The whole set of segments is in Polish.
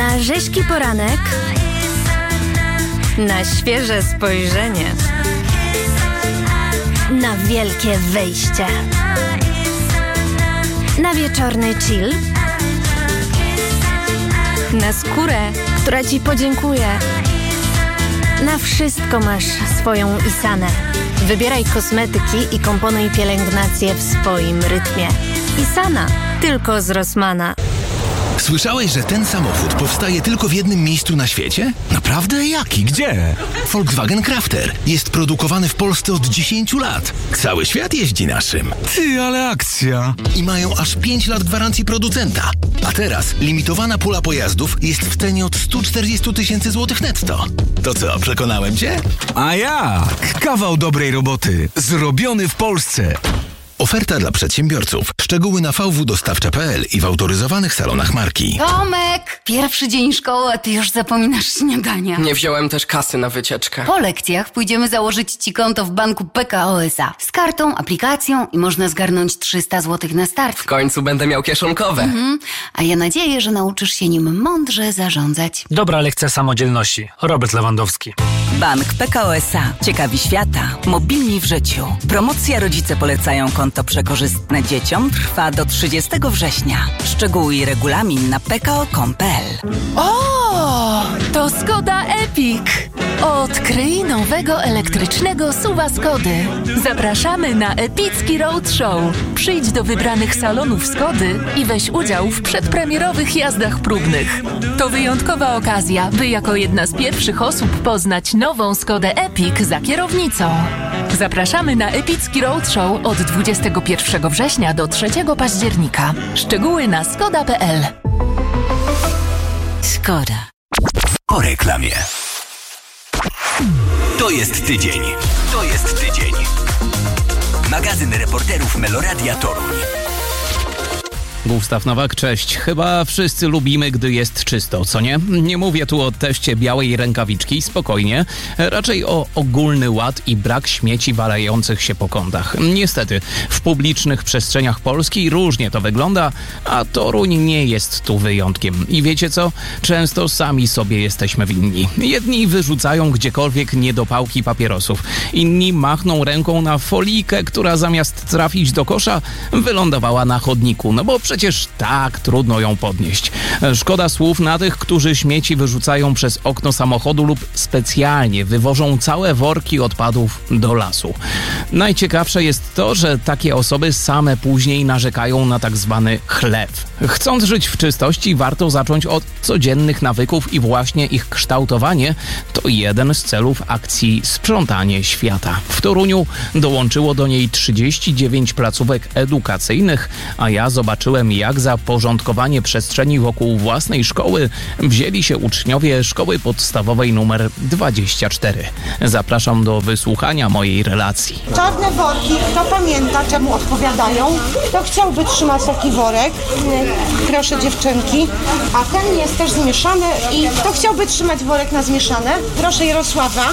Na rzeźki poranek, na świeże spojrzenie, na wielkie wyjście, na wieczorny chill, na skórę, która Ci podziękuje. Na wszystko masz swoją Isanę. Wybieraj kosmetyki i komponuj pielęgnację w swoim rytmie. Isana, tylko z Rossmana. Słyszałeś, że ten samochód powstaje tylko w jednym miejscu na świecie? Naprawdę? Jaki? Gdzie? Volkswagen Crafter. Jest produkowany w Polsce od 10 lat. Cały świat jeździ naszym. Ty, ale akcja! I mają aż 5 lat gwarancji producenta. A teraz limitowana pula pojazdów jest w cenie od 140 000 złotych netto. To co, przekonałem Cię? A jak? Kawał dobrej roboty. Zrobiony w Polsce. Oferta dla przedsiębiorców. Szczegóły na vwdostawcze.pl i w autoryzowanych salonach marki. Tomek! Pierwszy dzień szkoły, a ty już zapominasz śniadania. Nie wziąłem też kasy na wycieczkę. Po lekcjach pójdziemy założyć ci konto w banku PKO SA. Z kartą, aplikacją i można zgarnąć 300 zł na start. W końcu będę miał kieszonkowe. A ja nadzieję, że nauczysz się nim mądrze zarządzać. Dobra lekcja samodzielności. Robert Lewandowski. Bank PKO SA. Ciekawi świata. Mobilni w życiu. Promocja Rodzice polecają konto przekorzystne dzieciom trwa do 30 września. Szczegóły i regulamin na pko.com.pl. O, to Skoda Epic. Odkryj nowego elektrycznego SUV-a Skody. Zapraszamy na epicki roadshow. Przyjdź do wybranych salonów Skody i weź udział w przedpremierowych jazdach próbnych. To wyjątkowa okazja, by jako jedna z pierwszych osób poznać nową Skodę Epic za kierownicą. Zapraszamy na epicki roadshow od 21 września do 3 października. Szczegóły na skoda.pl. Skoda. Po reklamie. To jest tydzień. Magazyn reporterów Meloradia Toruń. Gustaw Nowak, cześć. Chyba wszyscy lubimy, gdy jest czysto, co nie? Nie mówię tu o teście białej rękawiczki, spokojnie. Raczej o ogólny ład i brak śmieci walających się po kątach. Niestety, w publicznych przestrzeniach Polski różnie to wygląda, a Toruń nie jest tu wyjątkiem. I wiecie co? Często sami sobie jesteśmy winni. Jedni wyrzucają gdziekolwiek niedopałki papierosów, inni machną ręką na folijkę, która zamiast trafić do kosza, wylądowała na chodniku, no bo przecież tak trudno ją podnieść. Szkoda słów na tych, którzy śmieci wyrzucają przez okno samochodu lub specjalnie wywożą całe worki odpadów do lasu. Najciekawsze jest to, że takie osoby same później narzekają na tak zwany chlew. Chcąc żyć w czystości, warto zacząć od codziennych nawyków i właśnie ich kształtowanie to jeden z celów akcji Sprzątanie Świata. W Toruniu dołączyło do niej 39 placówek edukacyjnych, a ja zobaczyłem, jak za porządkowanie przestrzeni wokół własnej szkoły wzięli się uczniowie szkoły podstawowej nr 24. Zapraszam do wysłuchania mojej relacji. Czarne worki, kto pamięta, czemu odpowiadają, to chciałby trzymać taki worek. Proszę dziewczynki. A ten jest też zmieszany i kto chciałby trzymać worek na zmieszane? Proszę Jarosława.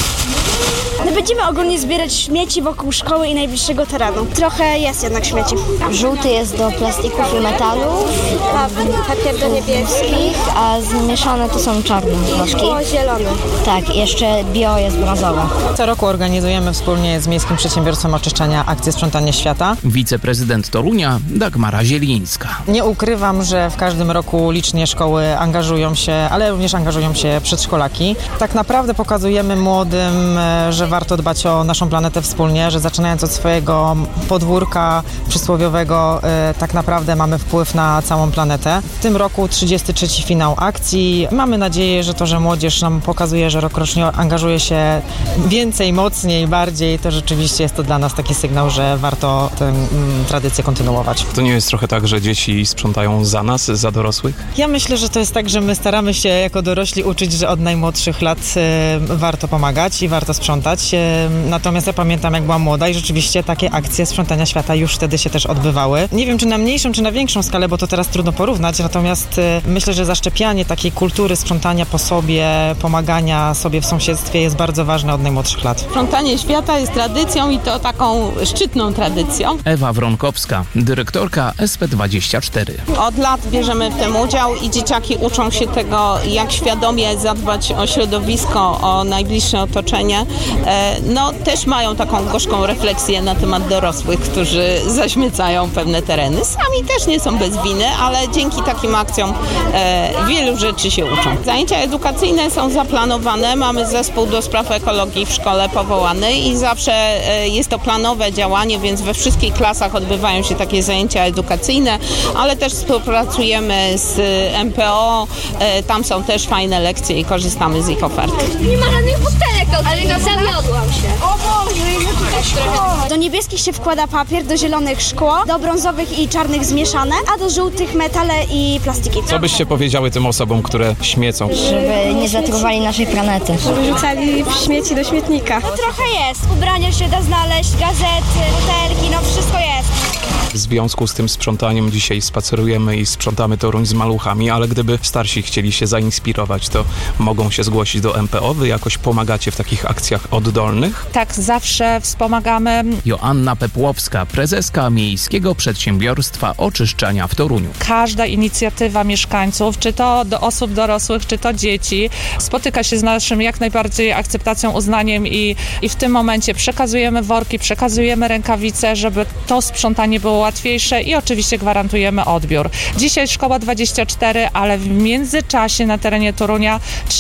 No będziemy ogólnie zbierać śmieci wokół szkoły i najbliższego terenu. Trochę jest jednak śmieci. Żółty jest do plastików i metalów, papier do niebieskich, a zmieszane to są czarne worki. O, zielony. Tak, jeszcze bio jest brązowe. Co roku organizujemy wspólnie z Miejskim Przedsiębiorstwem Oczyszczania akcję Sprzątanie Świata. Wiceprezydent Torunia Dagmara Zielińska. Nie ukrywam, że w każdym roku licznie szkoły angażują się, ale również angażują się przedszkolaki. Tak naprawdę pokazujemy młodym, że warto dbać o naszą planetę wspólnie, że zaczynając od swojego podwórka przysłowiowego tak naprawdę mamy wpływ na całą planetę. W tym roku 33. finał akcji. Mamy nadzieję, że to, że młodzież nam pokazuje, że rokrocznie angażuje się więcej, mocniej, bardziej, to rzeczywiście jest to dla nas taki sygnał, że warto tę tradycję kontynuować. To nie jest trochę tak, że dzieci sprzątają za nas, za dorosłych? Ja myślę, że to jest tak, że my staramy się jako dorośli uczyć, że od najmłodszych lat warto pomagać i warto posprzątać. Natomiast ja pamiętam, jak byłam młoda i rzeczywiście takie akcje sprzątania świata już wtedy się też odbywały. Nie wiem, czy na mniejszą, czy na większą skalę, bo to teraz trudno porównać, natomiast myślę, że zaszczepianie takiej kultury sprzątania po sobie, pomagania sobie w sąsiedztwie jest bardzo ważne od najmłodszych lat. Sprzątanie świata jest tradycją i to taką szczytną tradycją. Ewa Wronkowska, dyrektorka SP24. Od lat bierzemy w tym udział i dzieciaki uczą się tego, jak świadomie zadbać o środowisko, o najbliższe otoczenie. No też mają taką gorzką refleksję na temat dorosłych, którzy zaśmiecają pewne tereny. Sami też nie są bez winy, ale dzięki takim akcjom wielu rzeczy się uczą. Zajęcia edukacyjne są zaplanowane, mamy zespół do spraw ekologii w szkole powołany i zawsze jest to planowe działanie, więc we wszystkich klasach odbywają się takie zajęcia edukacyjne, ale też współpracujemy z MPO, tam są też fajne lekcje i korzystamy z ich oferty. Nie ma żadnych butelek, ale zawiodłam się. O Boże, do niebieskich się wkłada papier, do zielonych szkło, do brązowych i czarnych zmieszane, a do żółtych metale i plastiki. Co byście powiedziały tym osobom, które śmiecą? Żeby nie zatrowali naszej planety. Żeby rzucali śmieci do śmietnika. No trochę jest. Ubrania się da znaleźć, gazety, butelki, no wszystko jest. W związku z tym sprzątaniem dzisiaj spacerujemy i sprzątamy Toruń z maluchami, ale gdyby starsi chcieli się zainspirować, to mogą się zgłosić do MPO. Wy jakoś pomagacie w takich akcjach oddolnych? Tak, zawsze wspomagamy. Joanna Pepłowska, prezeska Miejskiego Przedsiębiorstwa Oczyszczania w Toruniu. Każda inicjatywa mieszkańców, czy to do osób dorosłych, czy to dzieci, spotyka się z naszym jak najbardziej akceptacją, uznaniem i w tym momencie przekazujemy worki, przekazujemy rękawice, żeby to sprzątanie było łatwiejsze i oczywiście gwarantujemy odbiór. Dzisiaj szkoła 24, ale w międzyczasie na terenie Torunia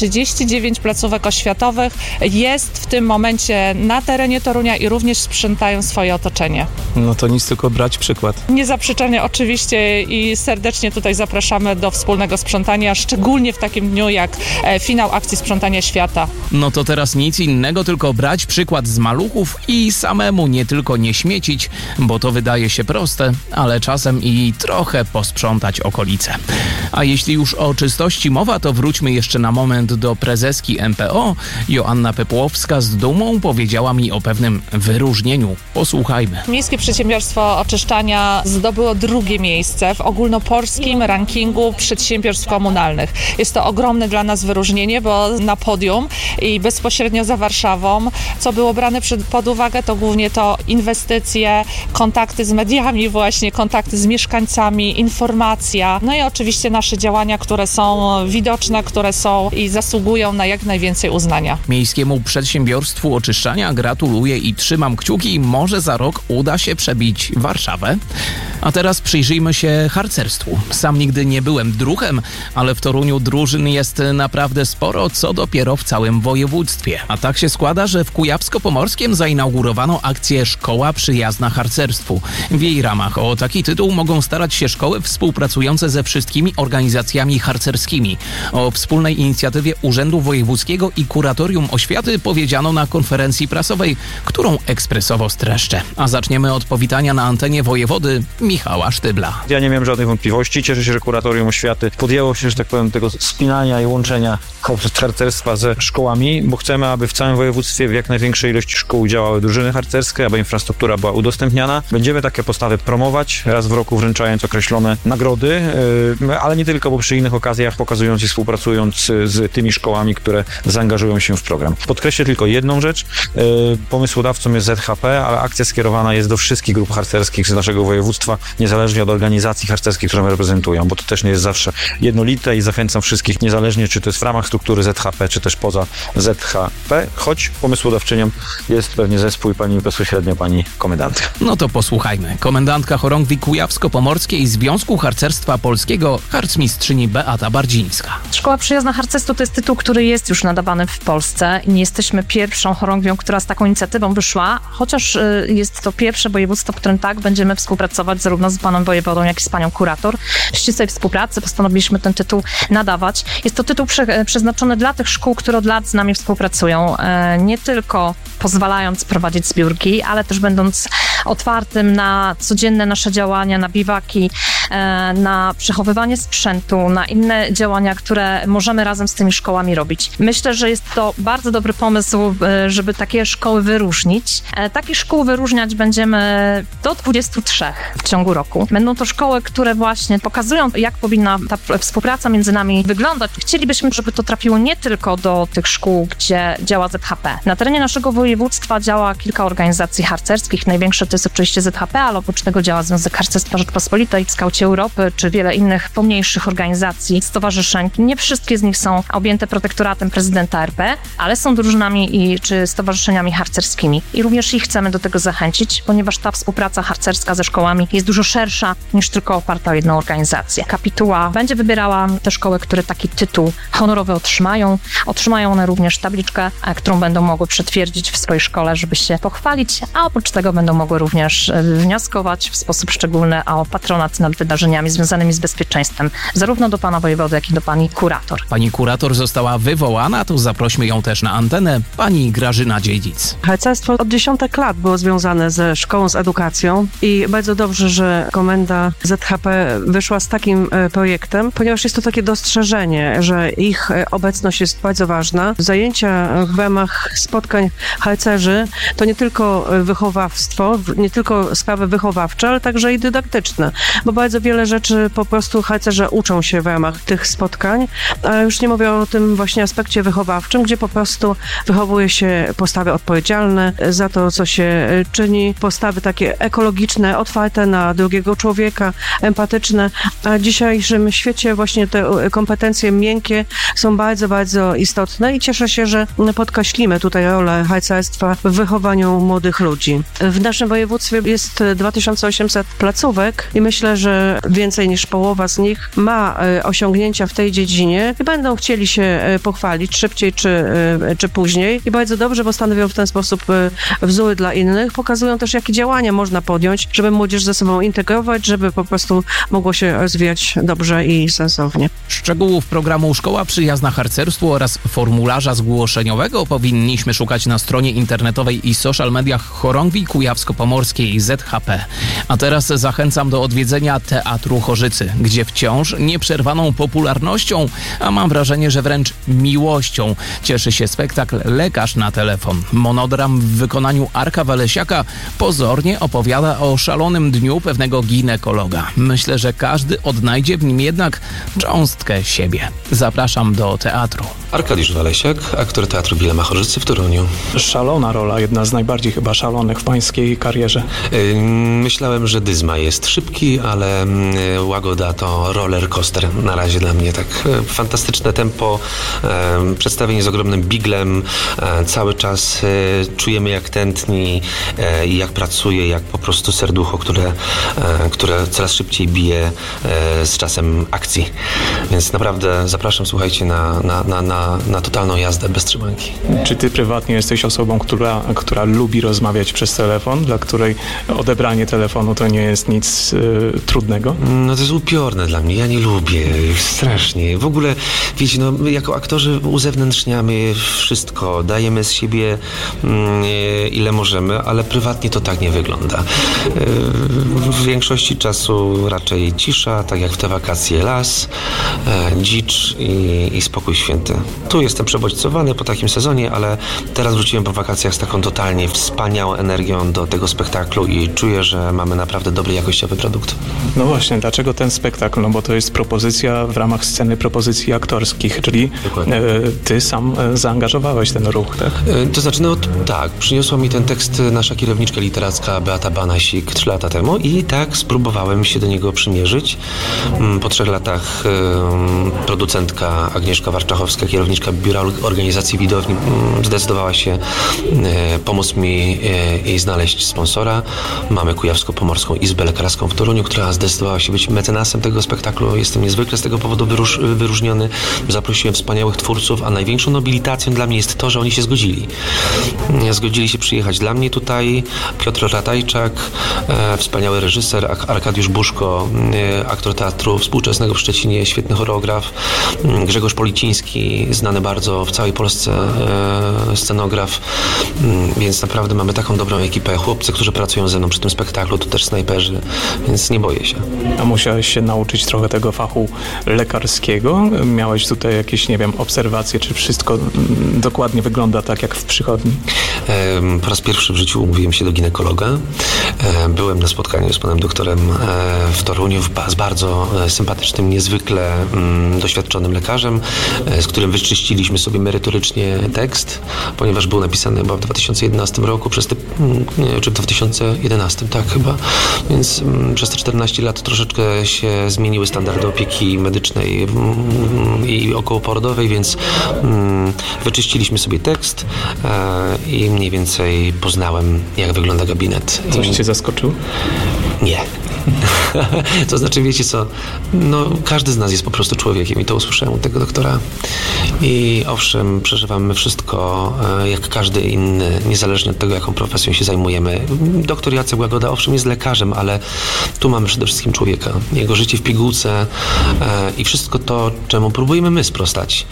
39 placówek oświatowych jest w tym momencie na terenie Torunia i również sprzątają swoje otoczenie. No to nic, tylko brać przykład. Niezaprzeczenie oczywiście i serdecznie tutaj zapraszamy do wspólnego sprzątania, szczególnie w takim dniu jak finał akcji sprzątania świata. No to teraz nic innego, tylko brać przykład z maluchów i samemu nie tylko nie śmiecić, bo to wydaje się proste, ale czasem i trochę posprzątać okolice. A jeśli już o czystości mowa, to wróćmy jeszcze na moment do prezeski MPO. Joanna Pepłowska z dumą powiedziała mi o pewnym wyróżnieniu. Posłuchajmy. Miejskie Przedsiębiorstwo Oczyszczania zdobyło 2. miejsce w ogólnopolskim rankingu przedsiębiorstw komunalnych. Jest to ogromne dla nas wyróżnienie, bo na podium i bezpośrednio za Warszawą, co było brane pod uwagę, to głównie to inwestycje, kontakty z mediami właśnie, kontakty z mieszkańcami, informacja, no i oczywiście nasze działania, które są widoczne, które są i zasługują na jak najwięcej uznania. Miejskiemu Przedsiębiorstwu Oczyszczania gratuluję i trzymam kciuki, może za rok uda się przebić Warszawę. A teraz przyjrzyjmy się harcerstwu. Sam nigdy nie byłem druhem, ale w Toruniu drużyn jest naprawdę sporo, co dopiero w całym województwie. A tak się składa, że w Kujawsko-Pomorskiem zainaugurowano akcję Szkoła Przyjazna Harcerstwu. W jej ramach o taki tytuł mogą starać się szkoły współpracujące ze wszystkimi organizacjami harcerskimi. O wspólnej inicjatywie Urzędu Wojewódzkiego i Kuratorium Oświaty powiedziano na konferencji prasowej, którą ekspresowo streszczę. A zaczniemy od powitania na antenie wojewody Michała Sztybla. Ja nie miałem żadnych wątpliwości. Cieszę się, że Kuratorium Oświaty podjęło się, że tak powiem, tego spinania i łączenia harcerstwa ze szkołami, bo chcemy, aby w całym województwie w jak największej ilości szkół działały drużyny harcerskie, aby infrastruktura była udostępniana. Będziemy takie postawy promować, raz w roku wręczając określone nagrody, ale nie tylko, bo przy innych okazjach pokazując i współpracując z tymi szkołami, które zaangażują się w program. Podkreślę tylko jedną rzecz. Pomysłodawcą jest ZHP, ale akcja skierowana jest do wszystkich grup harcerskich z naszego województwa, niezależnie od organizacji harcerskich, które reprezentują, bo to też nie jest zawsze jednolite i zachęcam wszystkich, niezależnie czy to jest w ramach struktury ZHP, czy też poza ZHP, choć pomysłodawczynią jest pewnie zespół i bezpośrednio pani komendantka. No to posłuchajmy. Komendantka chorągwi Kujawsko-Pomorskiej Związku Harcerstwa Polskiego, harcmistrzyni Beata Bardzińska. Szkoła Przyjazna Harcerstwu to jest tytuł, który jest już nadawany w Polsce. Nie jesteśmy pierwszą chorągwią, która z taką inicjatywą wyszła, chociaż jest to pierwsze województwo, w którym tak będziemy współpracować zarówno z panem wojewodą, jak i z panią kurator. W ścisłej współpracy postanowiliśmy ten tytuł nadawać. Jest to tytuł przeznaczony dla tych szkół, które od lat z nami współpracują. Nie tylko pozwalając prowadzić zbiórki, ale też będąc otwartym na codzienne nasze działania, na biwaki, na przechowywanie sprzętu, na inne działania, które możemy razem z tymi szkołami robić. Myślę, że jest to bardzo dobry pomysł, żeby takie szkoły wyróżnić. Takich szkół wyróżniać będziemy do 23 w ciągu roku. Będą to szkoły, które właśnie pokazują, jak powinna ta współpraca między nami wyglądać. Chcielibyśmy, żeby to trafiło nie tylko do tych szkół, gdzie działa ZHP. Na terenie naszego województwa działa kilka organizacji harcerskich. Największe to jest oczywiście ZHP, ale oprócz tego działa Związek Harcerstwa Rzeczpospolitej, Skauci Europy, czy wiele innych pomniejszych organizacji, stowarzyszeń. Nie wszystkie z nich są objęte protektoratem prezydenta RP, ale są drużynami czy stowarzyszeniami harcerskimi. I również ich chcemy do tego zachęcić, ponieważ ta współpraca harcerska ze szkołami jest dużo szersza niż tylko oparta o jedną organizację. Kapituła będzie wybierała te szkoły, które taki tytuł honorowy otrzymają. Otrzymają one również tabliczkę, którą będą mogły przetwierdzić w swojej szkole, żeby się pochwalić, a oprócz tego będą mogły również wnioskować w sposób szczególny o patronat nad wydarzeniami związanymi z bezpieczeństwem, zarówno do pana wojewody, jak i do pani kurator. Pani kurator została wywołana, to zaprośmy ją też na antenę, pani Grażyna Dziedzic. Harcerstwo od dziesiątek lat było związane ze szkołą, z edukacją i bardzo dobrze, że komenda ZHP wyszła z takim projektem, ponieważ jest to takie dostrzeżenie, że ich obecność jest bardzo ważna. Zajęcia w ramach spotkań harcerzy to nie tylko wychowawstwo, nie tylko sprawy wychowawcze, ale także i dydaktyczne, bo bardzo wiele rzeczy po prostu harcerze uczą się w ramach tych spotkań, a już nie mówię o tym właśnie aspekcie wychowawczym, gdzie po prostu wychowuje się postawy odpowiedzialne za to, co się czyni, postawy takie ekologiczne, otwarte na drugiego człowieka, empatyczne, a w dzisiejszym świecie właśnie te kompetencje miękkie są bardzo, bardzo istotne i cieszę się, że podkreślimy tutaj rolę harcerstwa w wychowaniu młodych ludzi. W naszym województwie jest 2800 placówek i myślę, że więcej niż połowa z nich ma osiągnięcia w tej dziedzinie i będą chcieli się pochwalić szybciej czy później. I bardzo dobrze, bo stanowią w ten sposób wzór dla innych. Pokazują też, jakie działania można podjąć, żeby młodzież ze sobą integrować, żeby po prostu mogło się rozwijać dobrze i sensownie. Szczegółów programu Szkoła Przyjazna Harcerstwu oraz formularza zgłoszeniowego powinniśmy szukać na stronie internetowej i social mediach Chorągwi Kujawsko-Pomorskiej ZHP. A teraz zachęcam do odwiedzenia Teatru Chorzycy, gdzie wciąż nieprzerwaną popularnością, a mam wrażenie, że wręcz miłością cieszy się spektakl Lekarz na telefon. Monodram w wykonaniu Arka Walesiaka pozornie opowiada o szalonym dniu pewnego ginekologa. Myślę, że każdy odnajdzie w nim jednak cząstkę siebie. Zapraszam do teatru. Arkadiusz Walesiak, aktor Teatru Wilema Chorzycy w Toruniu. Szalona rola, jedna z najbardziej chyba szalonych w pańskiej karierze. Myślałem, że Dyzma jest szybki, ale Łagoda to roller coaster. Na razie dla mnie tak fantastyczne tempo, przedstawienie z ogromnym biglem, cały czas czujemy jak tętni i jak pracuje, jak po prostu serducho, które coraz szybciej bije z czasem akcji. Więc naprawdę zapraszam, słuchajcie, na totalną jazdę bez trzymanki. Czy ty prywatnie jesteś osobą, która lubi rozmawiać przez telefon, dla której odebranie telefonu to nie jest nic trudnego? No to jest upiorne dla mnie, ja nie lubię, strasznie. W ogóle, wiecie, no jako aktorzy uzewnętrzniamy wszystko, dajemy z siebie ile możemy, ale prywatnie to tak nie wygląda. W większości czasu raczej cisza, tak jak w te wakacje las, dzicz i spokój święty. Tu jestem przebodźcowany po takim sezonie, ale teraz wróciłem po wakacjach z taką totalnie wspaniałą energią do tego spektaklu i czuję, że mamy naprawdę dobry, jakościowy produkt. No właśnie, dlaczego ten spektakl? No bo to jest propozycja w ramach sceny propozycji aktorskich, czyli ty sam zaangażowałeś ten ruch, tak? To znaczy, no tak, przyniosła mi ten tekst nasza kierowniczka literacka Beata Banasik 3 lata temu i tak spróbowałem się do niego przymierzyć. Po 3 latach producentka Agnieszka Warczachowska, kierowniczka Biura Organizacji Widowni, zdecydowała się pomóc mi i znaleźć sponsora. Mamy Kujawsko-Pomorską Izbę Lekarską w Toruniu, która zdecydowała się być mecenasem tego spektaklu. Jestem niezwykle z tego powodu wyróżniony. Zaprosiłem wspaniałych twórców, a największą nobilitacją dla mnie jest to, że oni się zgodzili. Zgodzili się przyjechać dla mnie tutaj. Piotr Ratajczak, wspaniały reżyser, Arkadiusz Buszko, aktor teatru współczesnego w Szczecinie, świetny choreograf, scenograf, Grzegorz Policiński, znany bardzo w całej Polsce scenograf, więc naprawdę mamy taką dobrą ekipę. Chłopcy, którzy pracują ze mną przy tym spektaklu, to też snajperzy, więc nie boję się. A musiałeś się nauczyć trochę tego fachu lekarskiego? Miałeś tutaj jakieś, nie wiem, obserwacje, czy wszystko dokładnie wygląda tak, jak w przychodni? Po raz pierwszy w życiu umówiłem się do ginekologa. Byłem na spotkaniu z panem doktorem w Toruniu z bardzo sympatycznym, niezwykle doświadczonym lekarzem, z którym wyczyściliśmy sobie merytorycznie tekst, ponieważ był napisany chyba w 2011 roku, czy w 2011, tak chyba, więc przez te 14 lat troszeczkę się zmieniły standardy opieki medycznej i okołoporodowej, więc wyczyściliśmy sobie tekst i mniej więcej poznałem, jak wygląda gabinet. Coś cię zaskoczył? Nie. To znaczy, wiecie co, no każdy z nas jest po prostu człowiekiem i to usłyszałem od tego doktora. I owszem, przeżywamy wszystko jak każdy inny, niezależnie od tego, jaką profesją się zajmujemy. Doktor Jacek Łagoda owszem jest lekarzem, ale tu mamy przede wszystkim człowieka. Jego życie w pigułce i wszystko to, czemu próbujemy my sprostać.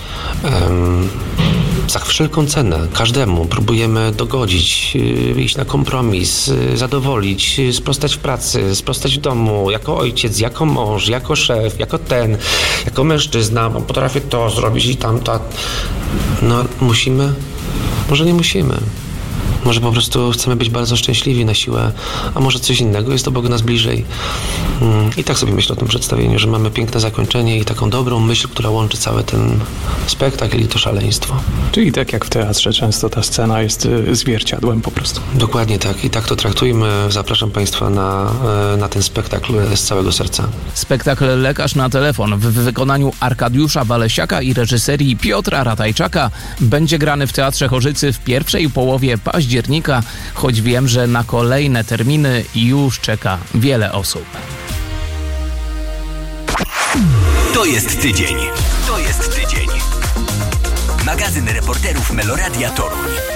Za wszelką cenę, każdemu próbujemy dogodzić, iść na kompromis, zadowolić, sprostać w pracy, sprostać w domu, jako ojciec, jako mąż, jako szef, jako mężczyzna, bo potrafię to zrobić i tamto. No musimy? Może nie musimy. Może po prostu chcemy być bardzo szczęśliwi na siłę, a może coś innego, jest obok nas bliżej. I tak sobie myślę o tym przedstawieniu, że mamy piękne zakończenie i taką dobrą myśl, która łączy cały ten spektakl i to szaleństwo. Czyli tak jak w teatrze, często ta scena jest zwierciadłem po prostu. Dokładnie tak i tak to traktujmy. Zapraszam Państwa na ten spektakl z całego serca. Spektakl Lekarz na telefon w wykonaniu Arkadiusza Walesiaka i reżyserii Piotra Ratajczaka będzie grany w Teatrze Chorzycy w pierwszej połowie października, choć wiem, że na kolejne terminy już czeka wiele osób. To jest tydzień. Magazyn reporterów Meloradia Toruń.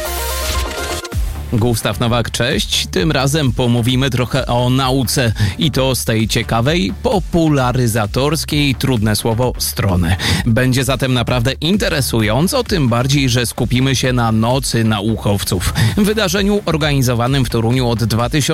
Gustaw Nowak, cześć. Tym razem pomówimy trochę o nauce i to z tej ciekawej, popularyzatorskiej, trudne słowo, strony. Będzie zatem naprawdę interesująco, tym bardziej, że skupimy się na Nocy Naukowców. Wydarzeniu organizowanym w Toruniu od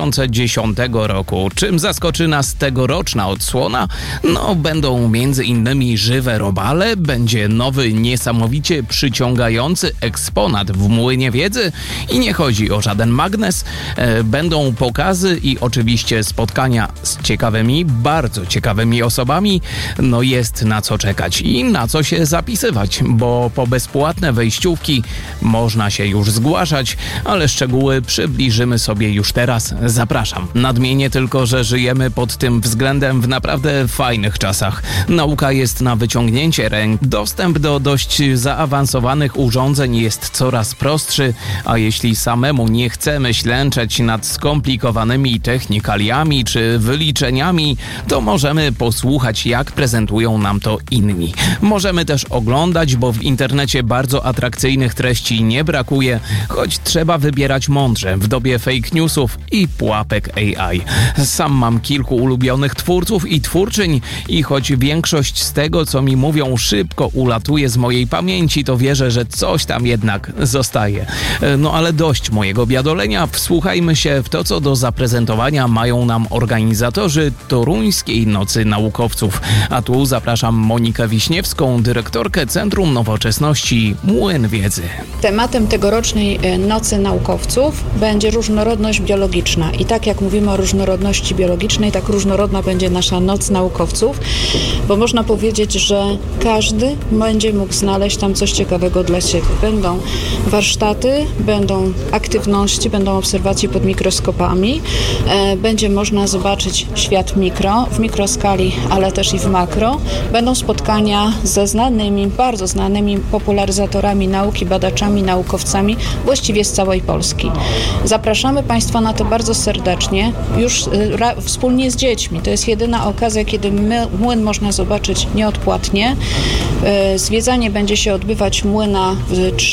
2010 roku. Czym zaskoczy nas tegoroczna odsłona? No, będą między innymi żywe robale, będzie nowy, niesamowicie przyciągający eksponat w Młynie Wiedzy i nie chodzi o żaden magnes. Będą pokazy i oczywiście spotkania z ciekawymi, bardzo ciekawymi osobami. No jest na co czekać i na co się zapisywać, bo po bezpłatne wejściówki można się już zgłaszać, ale szczegóły przybliżymy sobie już teraz. Zapraszam. Nadmienię tylko, że żyjemy pod tym względem w naprawdę fajnych czasach. Nauka jest na wyciągnięcie ręk. Dostęp do dość zaawansowanych urządzeń jest coraz prostszy, a jeśli samemu nie chcemy ślęczeć nad skomplikowanymi technikaliami czy wyliczeniami, to możemy posłuchać, jak prezentują nam to inni. Możemy też oglądać, bo w internecie bardzo atrakcyjnych treści nie brakuje, choć trzeba wybierać mądrze w dobie fake newsów i pułapek AI. Sam mam kilku ulubionych twórców i twórczyń i choć większość z tego, co mi mówią, szybko ulatuje z mojej pamięci, to wierzę, że coś tam jednak zostaje. No ale dość mojego biadolenia, wsłuchajmy się w to, co do zaprezentowania mają nam organizatorzy Toruńskiej Nocy Naukowców. A tu zapraszam Monikę Wiśniewską, dyrektorkę Centrum Nowoczesności Młyn Wiedzy. Tematem tegorocznej Nocy Naukowców będzie różnorodność biologiczna. I tak jak mówimy o różnorodności biologicznej, tak różnorodna będzie nasza Noc Naukowców, bo można powiedzieć, że każdy będzie mógł znaleźć tam coś ciekawego dla siebie. Będą warsztaty, będą aktywności, będą obserwacje pod mikroskopami, będzie można zobaczyć świat mikro, w mikroskali, ale też i w makro. Będą spotkania ze znanymi, bardzo znanymi popularyzatorami nauki, badaczami, naukowcami, właściwie z całej Polski. Zapraszamy Państwa na to bardzo serdecznie, już wspólnie z dziećmi. To jest jedyna okazja, kiedy młyn można zobaczyć nieodpłatnie. Zwiedzanie będzie się odbywać młyna w 3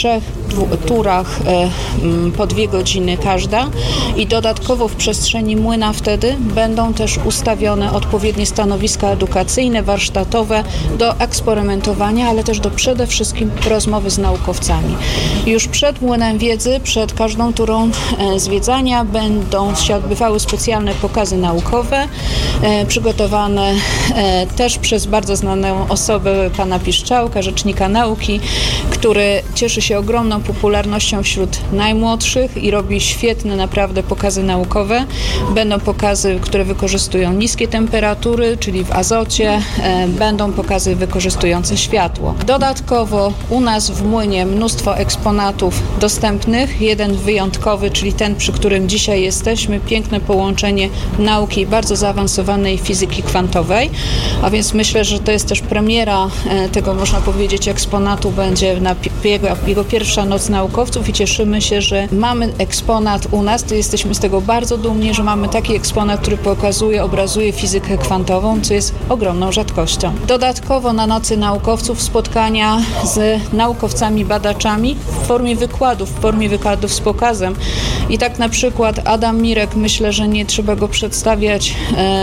turach po 2 godziny każda i dodatkowo w przestrzeni młyna wtedy będą też ustawione odpowiednie stanowiska edukacyjne, warsztatowe do eksperymentowania, ale też do przede wszystkim rozmowy z naukowcami. Już przed młynem wiedzy, przed każdą turą zwiedzania będą się odbywały specjalne pokazy naukowe, przygotowane też przez bardzo znaną osobę pana Piszczałka, rzecznika nauki, który cieszy się ogromną popularnością wśród najmłodszych i robi świetne naprawdę pokazy naukowe. Będą pokazy, które wykorzystują niskie temperatury, czyli w azocie, będą pokazy wykorzystujące światło. Dodatkowo u nas w młynie mnóstwo eksponatów dostępnych, jeden wyjątkowy, czyli ten, przy którym dzisiaj jesteśmy, piękne połączenie nauki bardzo zaawansowanej fizyki kwantowej, a więc myślę, że to jest też premiera tego, można powiedzieć, eksponatu, będzie jego pierwsza noc naukowców i cieszymy się, że mamy eksponat u nas, to jesteśmy z tego bardzo dumni, że mamy taki eksponat, który obrazuje fizykę kwantową, co jest ogromną rzadkością. Dodatkowo na Nocy Naukowców spotkania z naukowcami, badaczami w formie wykładów z pokazem. I tak na przykład Adam Mirek, myślę, że nie trzeba go przedstawiać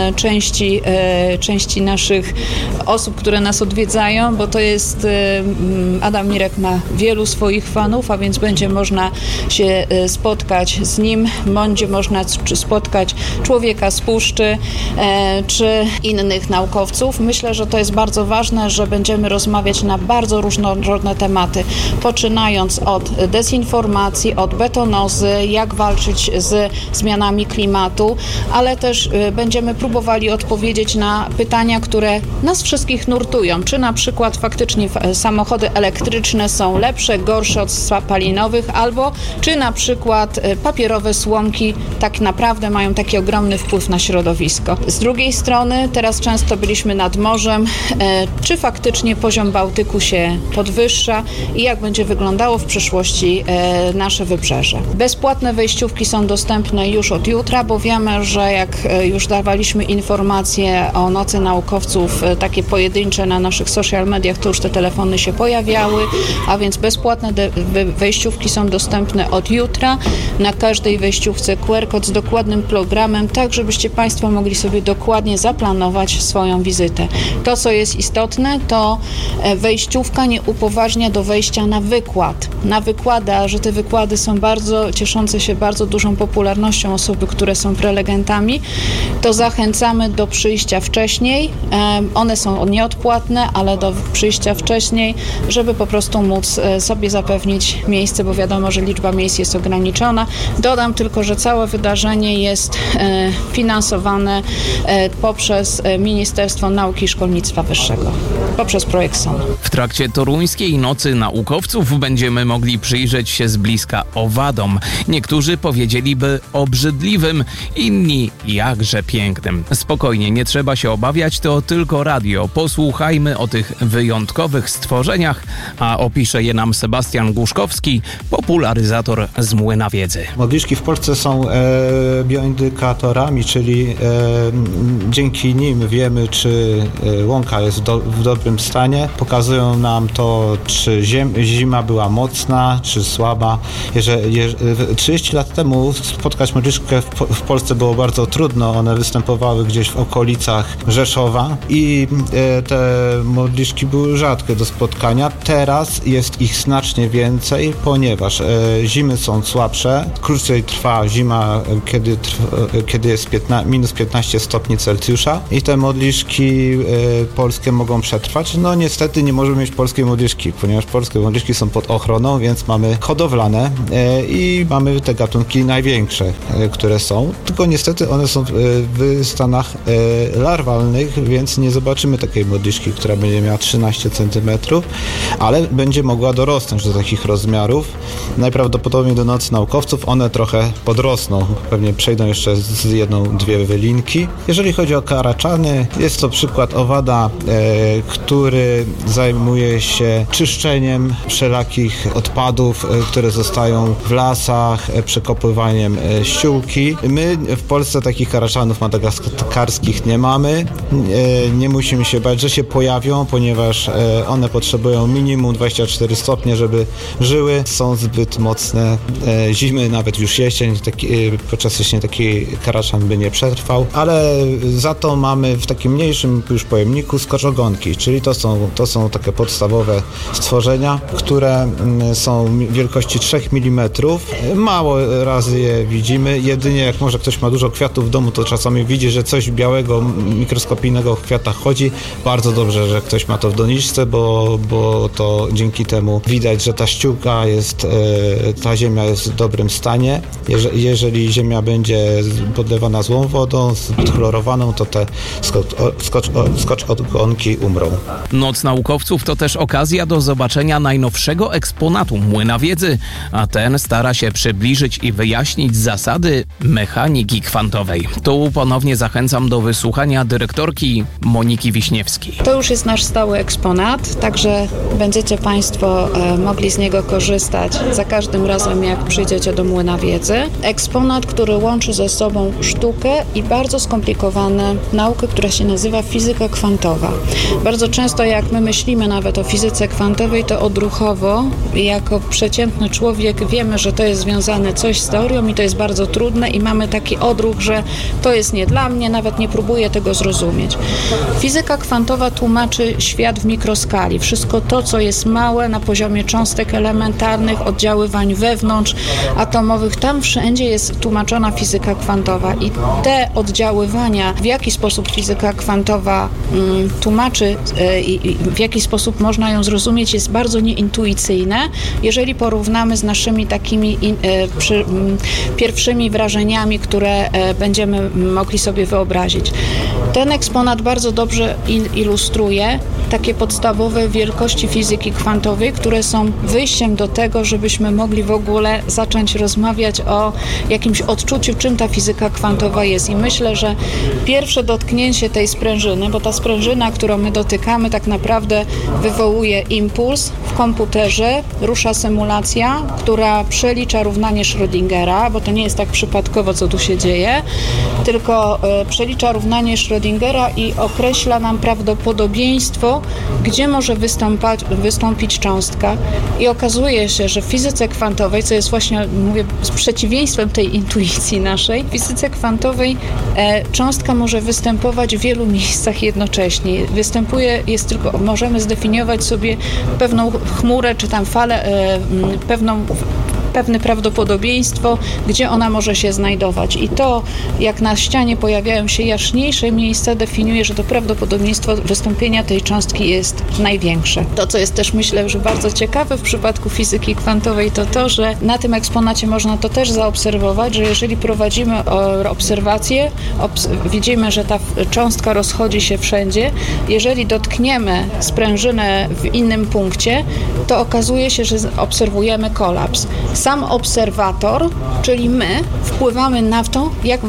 części naszych osób, które nas odwiedzają, bo to jest Adam Mirek ma wielu swoich fanów, a więc będzie można się spotkać z nim, będzie można spotkać człowieka z puszczy czy innych naukowców. Myślę, że to jest bardzo ważne, że będziemy rozmawiać na bardzo różnorodne tematy, poczynając od dezinformacji, od betonozy, jak walczyć z zmianami klimatu, ale też będziemy próbowali odpowiedzieć na pytania, które nas wszystkich nurtują. Czy na przykład faktycznie samochody elektryczne są lepsze, gorsze od spalinowych, albo czy na przykład papierowe słomki tak naprawdę mają taki ogromny wpływ na środowisko. Z drugiej strony, teraz często byliśmy nad morzem, czy faktycznie poziom Bałtyku się podwyższa i jak będzie wyglądało w przyszłości nasze wybrzeże. Bezpłatne wejściówki są dostępne już od jutra, bo wiemy, że jak już dawaliśmy informacje o Nocy Naukowców, takie pojedyncze na naszych social mediach, to już te telefony się pojawiały, a więc bezpłatne wejściówki są dostępne od jutra. Na każdej wejściówce QR-kod z dokładnym programem, tak żebyście Państwo mogli sobie dokładnie zaplanować swoją wizytę. To, co jest istotne, to wejściówka nie upoważnia do wejścia na wykład. Na wykłady, a że te wykłady są bardzo cieszące się bardzo dużą popularnością osoby, które są prelegentami, to zachęcamy do przyjścia wcześniej. One są nieodpłatne, ale do przyjścia wcześniej, żeby po prostu móc sobie zapewnić miejsce, bo wiadomo, że liczba miejsc jest ograniczona. Dodam tylko, że całe wydarzenie jest finansowane poprzez Ministerstwo Nauki i Szkolnictwa Wyższego, poprzez projekt SON. W trakcie toruńskiej Nocy Naukowców będziemy mogli przyjrzeć się z bliska owadom. Niektórzy powiedzieliby obrzydliwym, inni jakże pięknym. Spokojnie, nie trzeba się obawiać, to tylko radio. Posłuchajmy o tych wyjątkowych stworzeniach, a opisze je nam Sebastian Głuszkowski, popularyzator z Młyna Wiedzy. Modliszki w Polsce są bioindykatorami, czyli dzięki nim wiemy, czy łąka jest w dobrym stanie. Pokazują nam to, czy zima była mocna, czy słaba. 30 lat temu spotkać modliszkę w Polsce było bardzo trudno. One występowały gdzieś w okolicach Rzeszowa i te modliszki były rzadkie do spotkania. Teraz jest ich znacznie więcej, ponieważ zimy są słabsze, krócej trwa zima, kiedy jest minus 15 stopni Celsjusza i te modliszki polskie mogą przetrwać. No niestety nie możemy mieć polskiej modliszki, ponieważ polskie modliszki są pod ochroną, więc mamy hodowlane i mamy te gatunki największe, które są. Tylko niestety one są w stanach larwalnych, więc nie zobaczymy takiej modliszki, która będzie miała 13 cm, ale będzie mogła dorosnąć do takich rozmiarów. Najprawdopodobniej do Nocy Naukowców one trochę podrosną. Pewnie przejdą jeszcze z 1-2 wylinki. Jeżeli chodzi o karaczany, jest to przykład owada, który zajmuje się czyszczeniem wszelakich odpadów, które zostają w lasach, przekopywaniem ściółki. My w Polsce takich karaczanów madagaskarskich nie mamy. Nie musimy się bać, że się pojawią, ponieważ one potrzebują minimum 24 stopnie, żeby żyły są zbyt mocne. Zimy, nawet już jesień, podczas jesieni taki karaczan by nie przetrwał, ale za to mamy w takim mniejszym już pojemniku skoczogonki, czyli to są takie podstawowe stworzenia, które są wielkości 3 mm. Mało razy je widzimy, jedynie jak może ktoś ma dużo kwiatów w domu, to czasami widzi, że coś białego, mikroskopijnego w kwiatach chodzi. Bardzo dobrze, że ktoś ma to w doniczce, bo to dzięki temu widać, że ta ściółka ta ziemia jest w dobrym stanie. Jeżeli ziemia będzie podlewana złą wodą, zbyt chlorowaną, to te skoczogonki umrą. Noc naukowców to też okazja do zobaczenia najnowszego eksponatu Młyna Wiedzy, a ten stara się przybliżyć i wyjaśnić zasady mechaniki kwantowej. Tu ponownie zachęcam do wysłuchania dyrektorki Moniki Wiśniewskiej. To już jest nasz stały eksponat, także będziecie Państwo mogli z niego korzystać za każdym razem, jak przyjdziecie do Młyna Wiedzy. Eksponat, który łączy ze sobą sztukę i bardzo skomplikowaną naukę, która się nazywa fizyka kwantowa. Bardzo często jak my myślimy nawet o fizyce kwantowej, to odruchowo, jako przeciętny człowiek wiemy, że to jest związane coś z teorią i to jest bardzo trudne i mamy taki odruch, że to jest nie dla mnie, nawet nie próbuję tego zrozumieć. Fizyka kwantowa tłumaczy świat w mikroskali. Wszystko to, co jest małe na poziomie cząstek elementarnych, oddziaływań wewnątrz atomowych, tam wszędzie jest tłumaczona fizyka kwantowa i te oddziaływania, w jaki sposób fizyka kwantowa tłumaczy i w jaki sposób można ją zrozumieć, jest bardzo nieintuicyjne, jeżeli porównamy z naszymi takimi pierwszymi wrażeniami, które będziemy mogli sobie wyobrazić. Ten eksponat bardzo dobrze ilustruje takie podstawowe wielkości fizyki kwantowej, które są wyjściem do tego, żebyśmy mogli w ogóle zacząć rozmawiać o jakimś odczuciu, czym ta fizyka kwantowa jest. I myślę, że pierwsze dotknięcie tej sprężyny, bo ta sprężyna, którą my dotykamy, tak naprawdę wywołuje impuls w komputerze, rusza symulacja, która przelicza równanie Schrödingera, bo to nie jest tak przypadkowo, co tu się dzieje, tylko przelicza równanie Schrödingera i określa nam prawdopodobieństwo, gdzie może wystąpić cząstka. I okazuje się, że w fizyce kwantowej, co jest właśnie, mówię, z przeciwieństwem tej intuicji naszej, w fizyce kwantowej cząstka może występować w wielu miejscach jednocześnie. Możemy zdefiniować sobie pewną chmurę, czy tam falę, pewne prawdopodobieństwo, gdzie ona może się znajdować. I to, jak na ścianie pojawiają się jaśniejsze miejsca, definiuje, że to prawdopodobieństwo wystąpienia tej cząstki jest największe. To, co jest też, myślę, że bardzo ciekawe w przypadku fizyki kwantowej, to, że na tym eksponacie można to też zaobserwować, że jeżeli prowadzimy obserwacje, widzimy, że ta cząstka rozchodzi się wszędzie. Jeżeli dotkniemy sprężynę w innym punkcie, to okazuje się, że obserwujemy kolaps. Sam obserwator, czyli my, wpływamy na to, jak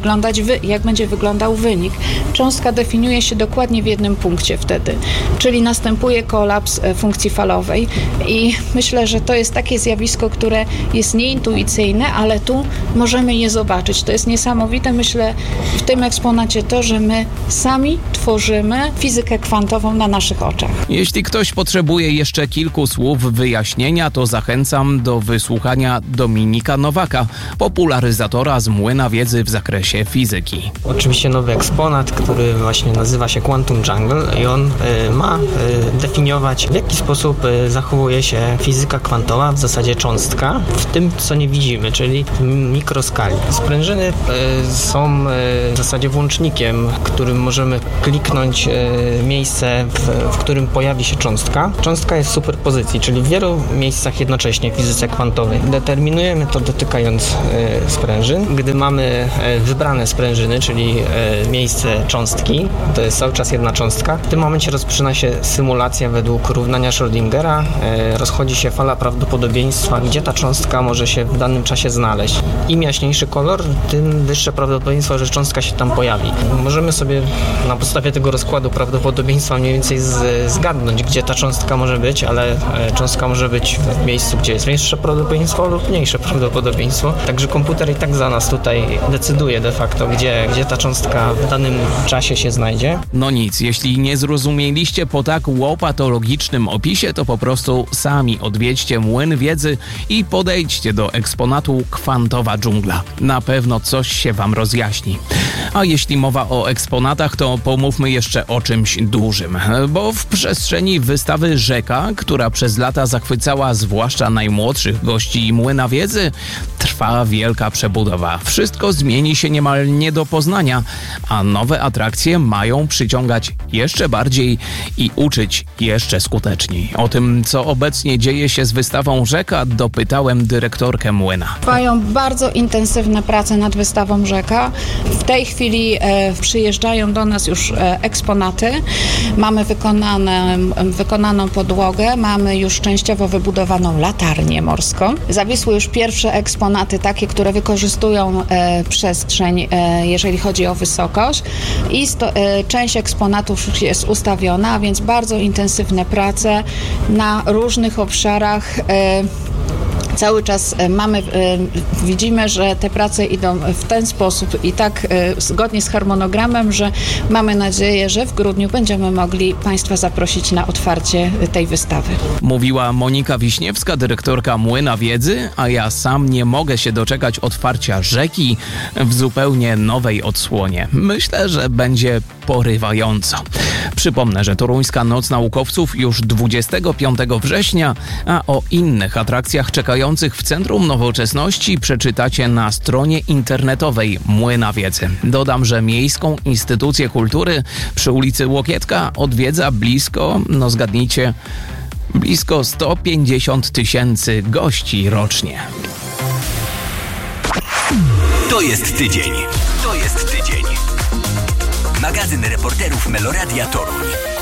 będzie wyglądał wynik. Cząstka definiuje się dokładnie w jednym punkcie wtedy, czyli następuje kolaps funkcji falowej i myślę, że to jest takie zjawisko, które jest nieintuicyjne, ale tu możemy je zobaczyć. To jest niesamowite, myślę, w tym eksponacie to, że my sami tworzymy fizykę kwantową na naszych oczach. Jeśli ktoś potrzebuje jeszcze kilku słów wyjaśnienia, to zachęcam do wysłuchania Dominika Nowaka, popularyzatora z Młyna Wiedzy w zakresie fizyki. Oczywiście nowy eksponat, który właśnie nazywa się Quantum Jungle i on ma definiować, w jaki sposób zachowuje się fizyka kwantowa, w zasadzie cząstka, w tym, co nie widzimy, czyli w mikroskali. Sprężyny są w zasadzie włącznikiem, którym możemy kliknąć miejsce, w którym pojawi się cząstka. Cząstka jest w superpozycji, czyli w wielu miejscach jednocześnie w fizyce kwantowej. Determinujemy to dotykając sprężyn. Gdy mamy wybrane sprężyny, czyli miejsce cząstki, to jest cały czas jedna cząstka, w tym momencie rozpoczyna się symulacja według równania Schrödingera. Rozchodzi się fala prawdopodobieństwa, gdzie ta cząstka może się w danym czasie znaleźć. Im jaśniejszy kolor, tym wyższe prawdopodobieństwo, że cząstka się tam pojawi. Możemy sobie na podstawie tego rozkładu prawdopodobieństwa mniej więcej zgadnąć, gdzie ta cząstka może być, ale cząstka może być w miejscu, gdzie jest większe prawdopodobieństwo prawdopodobieństwo lub mniejsze prawdopodobieństwo. Także komputer i tak za nas tutaj decyduje de facto, gdzie ta cząstka w danym czasie się znajdzie. No nic, jeśli nie zrozumieliście po tak łopatologicznym opisie, to po prostu sami odwiedźcie Młyn Wiedzy i podejdźcie do eksponatu Kwantowa dżungla. Na pewno coś się wam rozjaśni. A jeśli mowa o eksponatach, to pomówmy jeszcze o czymś dużym, bo w przestrzeni wystawy Rzeka, która przez lata zachwycała zwłaszcza najmłodszych gości Młyna Wiedzy, trwa wielka przebudowa. Wszystko zmieni się niemal nie do poznania, a nowe atrakcje mają przyciągać jeszcze bardziej i uczyć jeszcze skuteczniej. O tym, co obecnie dzieje się z wystawą Rzeka, dopytałem dyrektorkę Młyna. Trwają bardzo intensywne prace nad wystawą Rzeka. W tej chwili przyjeżdżają do nas już eksponaty. Mamy wykonaną podłogę, mamy już częściowo wybudowaną latarnię morską. Zawisły już pierwsze eksponaty, takie, które wykorzystują przestrzeń, jeżeli chodzi o wysokość. I część eksponatów już jest ustawiona, a więc bardzo intensywne prace na różnych obszarach. Cały czas widzimy, że te prace idą w ten sposób i tak zgodnie z harmonogramem, że mamy nadzieję, że w grudniu będziemy mogli Państwa zaprosić na otwarcie tej wystawy. Mówiła Monika Wiśniewska, dyrektorka Młyna Wiedzy, a ja sam nie mogę się doczekać otwarcia Rzeki w zupełnie nowej odsłonie. Myślę, że będzie porywająco. Przypomnę, że Toruńska Noc Naukowców już 25 września, a o innych atrakcjach czekających w Centrum Nowoczesności przeczytacie na stronie internetowej Młyna Wiedzy. Dodam, że Miejską Instytucję Kultury przy ulicy Łokietka odwiedza blisko, zgadnijcie, blisko 150 000 gości rocznie. To jest tydzień. Magazyn reporterów Meloradia Toruń.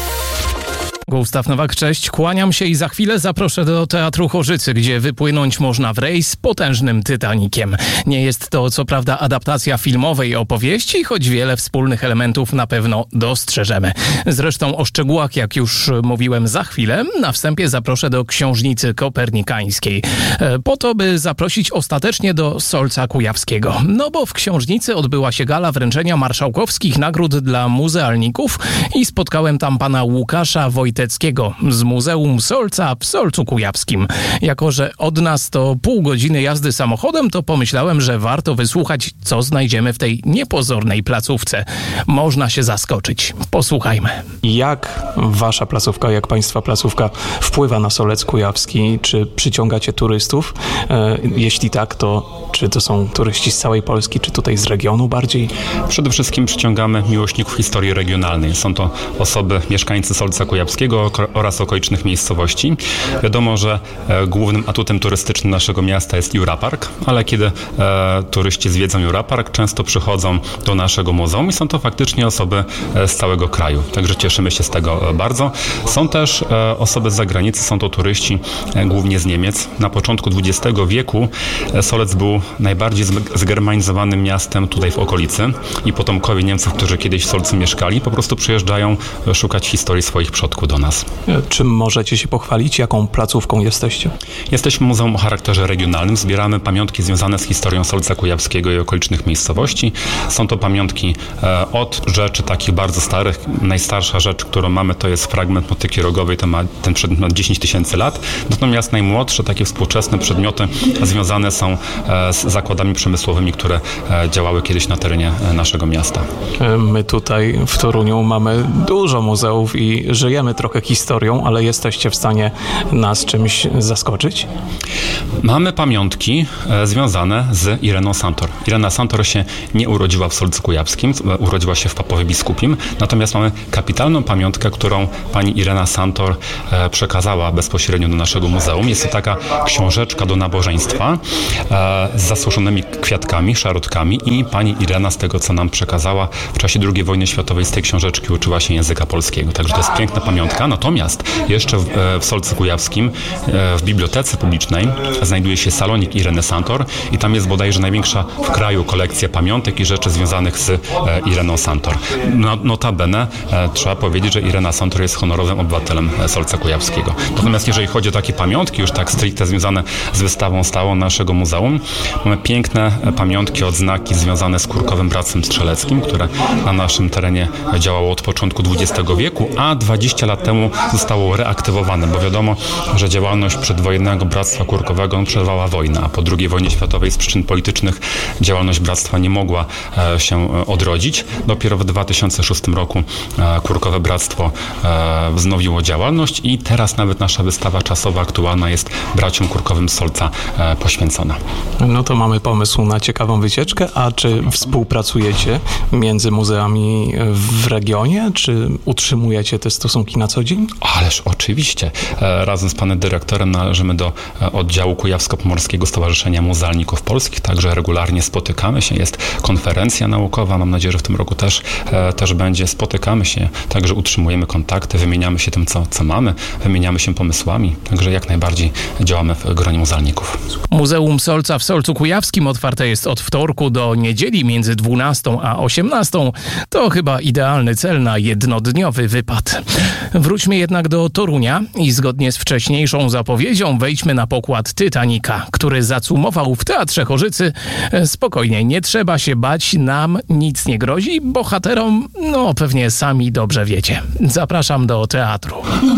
Gustaw Nowak, cześć, kłaniam się i za chwilę zaproszę do Teatru Chorzycy, gdzie wypłynąć można w rejs z potężnym Titanikiem. Nie jest to co prawda adaptacja filmowej opowieści, choć wiele wspólnych elementów na pewno dostrzeżemy. Zresztą o szczegółach, jak już mówiłem, za chwilę. Na wstępie zaproszę do Książnicy Kopernikańskiej, po to, by zaprosić ostatecznie do Solca Kujawskiego. No bo w Książnicy odbyła się gala wręczenia marszałkowskich nagród dla muzealników i spotkałem tam pana Łukasza Wojteckiego z Muzeum Solca w Solcu Kujawskim. Jako że od nas to pół godziny jazdy samochodem, to pomyślałem, że warto wysłuchać, co znajdziemy w tej niepozornej placówce. Można się zaskoczyć. Posłuchajmy. Jak wasza placówka, jak państwa placówka wpływa na Solec Kujawski? Czy przyciągacie turystów? Jeśli tak, to czy to są turyści z całej Polski, czy tutaj z regionu bardziej? Przede wszystkim przyciągamy miłośników historii regionalnej. Są to osoby, mieszkańcy Solca Kujawskiego oraz okolicznych miejscowości. Wiadomo, że głównym atutem turystycznym naszego miasta jest Jurapark, ale kiedy turyści zwiedzą Jurapark, często przychodzą do naszego muzeum i są to faktycznie osoby z całego kraju. Także cieszymy się z tego bardzo. Są też osoby z zagranicy, są to turyści głównie z Niemiec. Na początku XX wieku Solec był najbardziej zgermanizowanym miastem tutaj w okolicy i potomkowie Niemców, którzy kiedyś w Solcu mieszkali, po prostu przyjeżdżają szukać historii swoich przodków do nas. Czym możecie się pochwalić? Jaką placówką jesteście? Jesteśmy muzeum o charakterze regionalnym. Zbieramy pamiątki związane z historią Solca Kujawskiego i okolicznych miejscowości. Są to pamiątki od rzeczy takich bardzo starych. Najstarsza rzecz, którą mamy, to jest fragment motyki rogowej. Ten przedmiot ma 10 000 lat. Natomiast najmłodsze, takie współczesne przedmioty związane są z zakładami przemysłowymi, które działały kiedyś na terenie naszego miasta. My tutaj w Toruniu mamy dużo muzeów i żyjemy trochę historią, ale jesteście w stanie nas czymś zaskoczyć? Mamy pamiątki związane z Ireną Santor. Irena Santor się nie urodziła w Solcu Kujawskim, urodziła się w Papowie Biskupim, natomiast mamy kapitalną pamiątkę, którą pani Irena Santor przekazała bezpośrednio do naszego muzeum. Jest to taka książeczka do nabożeństwa z zasuszonymi kwiatkami, szarotkami i pani Irena, z tego co nam przekazała, w czasie II wojny światowej z tej książeczki uczyła się języka polskiego. Także to jest piękna pamiątka. Natomiast jeszcze w Solcu Kujawskim, w bibliotece publicznej znajduje się salonik Ireny Santor i tam jest bodajże największa w kraju kolekcja pamiątek i rzeczy związanych z Ireną Santor. Notabene trzeba powiedzieć, że Irena Santor jest honorowym obywatelem Solca Kujawskiego. Natomiast jeżeli chodzi o takie pamiątki już tak stricte związane z wystawą stałą naszego muzeum, mamy piękne pamiątki, odznaki związane z Kurkowym Bractwem Strzeleckim, które na naszym terenie działało od początku XX wieku, a 20 lat temu zostało reaktywowane, bo wiadomo, że działalność przedwojennego Bractwa Kurkowego przerwała wojna, a po II wojnie światowej z przyczyn politycznych działalność bractwa nie mogła się odrodzić. Dopiero w 2006 roku Kurkowe Bractwo wznowiło działalność i teraz nawet nasza wystawa czasowa aktualna jest braciom Kurkowym z Solca poświęcona. No to mamy pomysł na ciekawą wycieczkę, a czy współpracujecie między muzeami w regionie, czy utrzymujecie te stosunki na co dzień? Ależ oczywiście. Razem z panem dyrektorem należymy do oddziału Kujawsko-Pomorskiego Stowarzyszenia Muzealników Polskich, także regularnie spotykamy się, jest konferencja naukowa, mam nadzieję, że w tym roku też będzie, spotykamy się, także utrzymujemy kontakty, wymieniamy się tym, co mamy, wymieniamy się pomysłami, także jak najbardziej działamy w gronie muzealników. Muzeum Solca w Solcu Kujawskim otwarte jest od wtorku do niedzieli między 12 a 18. To chyba idealny cel na jednodniowy wypad. Wróćmy jednak do Torunia i zgodnie z wcześniejszą zapowiedzią wejdźmy na pokład Titanica, który zacumował w Teatrze Chorzycy. Spokojnie, nie trzeba się bać, nam nic nie grozi, bohaterom, no pewnie sami dobrze wiecie. Zapraszam do teatru.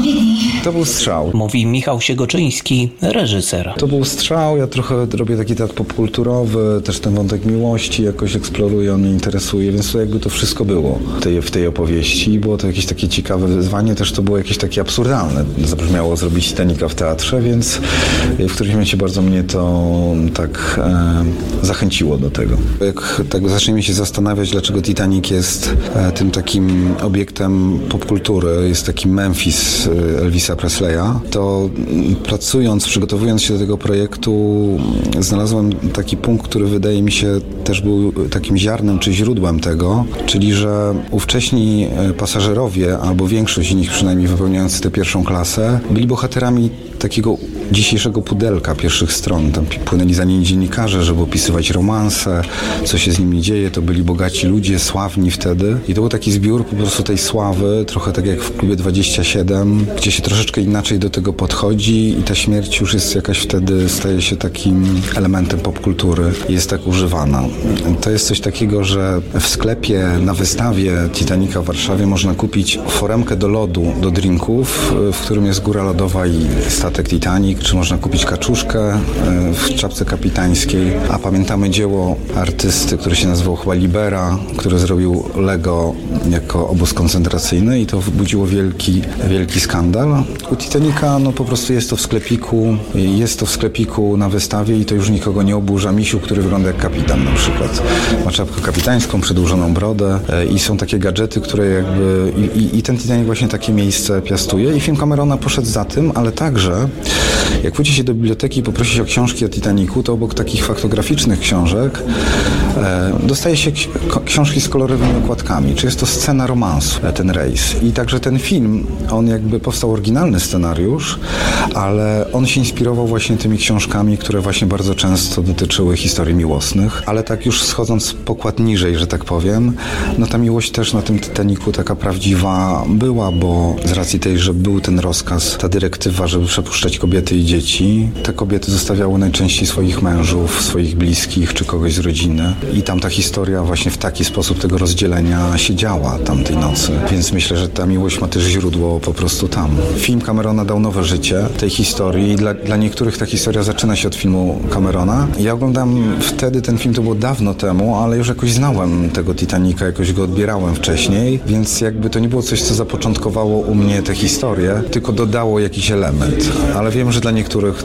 To był strzał. Mówi Michał Siegoczyński, reżyser. To był strzał, ja trochę robię taki teatr popkulturowy, też ten wątek miłości jakoś eksploruję, on mnie interesuje, więc to jakby to wszystko było w tej opowieści. Było to jakieś takie ciekawe wyzwanie, też to było jakieś takie absurdalne. Zabrzmiało zrobić Titanica w teatrze, więc w którymś momencie bardzo mnie to tak zachęciło do tego. Jak tak zaczniemy się zastanawiać, dlaczego Titanic jest tym takim obiektem popkultury, jest takim Memphis Elvisa Presleya, to pracując, przygotowując się do tego projektu, znalazłem taki punkt, który wydaje mi się też był takim ziarnem czy źródłem tego, czyli że ówcześni pasażerowie, albo większość z nich przynajmniej wypełniający tę pierwszą klasę, byli bohaterami takiego dzisiejszego pudelka pierwszych stron. Tam płynęli za nimi dziennikarze, żeby opisywać romanse, co się z nimi dzieje. To byli bogaci ludzie, sławni wtedy. I to był taki zbiór po prostu tej sławy, trochę tak jak w Klubie 27, gdzie się troszeczkę inaczej do tego podchodzi i ta śmierć już jest jakaś wtedy, staje się takim elementem popkultury i jest tak używana. To jest coś takiego, że w sklepie na wystawie Titanica w Warszawie można kupić foremkę do lodu, do drinków, w którym jest góra lodowa i statek Titanic, czy można kupić kaczuszkę w czapce kapitańskiej, a pamiętamy dzieło artysty, który się nazywał chyba Libera, który zrobił Lego jako obóz koncentracyjny i to wzbudziło wielki skandal. U Titanica no po prostu jest to w sklepiku na wystawie i to już nikogo nie oburza. Misiu, który wygląda jak kapitan na przykład. Ma czapkę kapitańską, przedłużoną brodę i są takie gadżety, które jakby i ten Titanic właśnie takie miejsce piastuje i film Camerona poszedł za tym, ale także jak pójdzie się do biblioteki i poprosić o książki o Titanicu, to obok takich faktograficznych książek dostaje się książki z kolorowymi okładkami. Czy jest to scena romansu, ten rejs. I także ten film, on jakby powstał oryginalny scenariusz, ale on się inspirował właśnie tymi książkami, które właśnie bardzo często dotyczyły historii miłosnych. Ale tak już schodząc pokład niżej, że tak powiem, no ta miłość też na tym Titanicu taka prawdziwa była, bo z racji tej, że był ten rozkaz, ta dyrektywa, żeby przepuszczać kobiety i dzieci, te kobiety zostawiały najczęściej swoich mężów, swoich bliskich czy kogoś z rodziny i tam ta historia właśnie w taki sposób tego rozdzielenia się działa tamtej nocy. Więc myślę, że ta miłość ma też źródło po prostu tam. Film Camerona dał nowe życie tej historii i dla niektórych ta historia zaczyna się od filmu Camerona. Ja oglądam wtedy ten film, to było dawno temu, ale już jakoś znałem tego Titanica, jakoś go odbierałem wcześniej, więc jakby to nie było coś, co zapoczątkowało u mnie tę historię, tylko dodało jakiś element. Ale wiem, że dla niektórych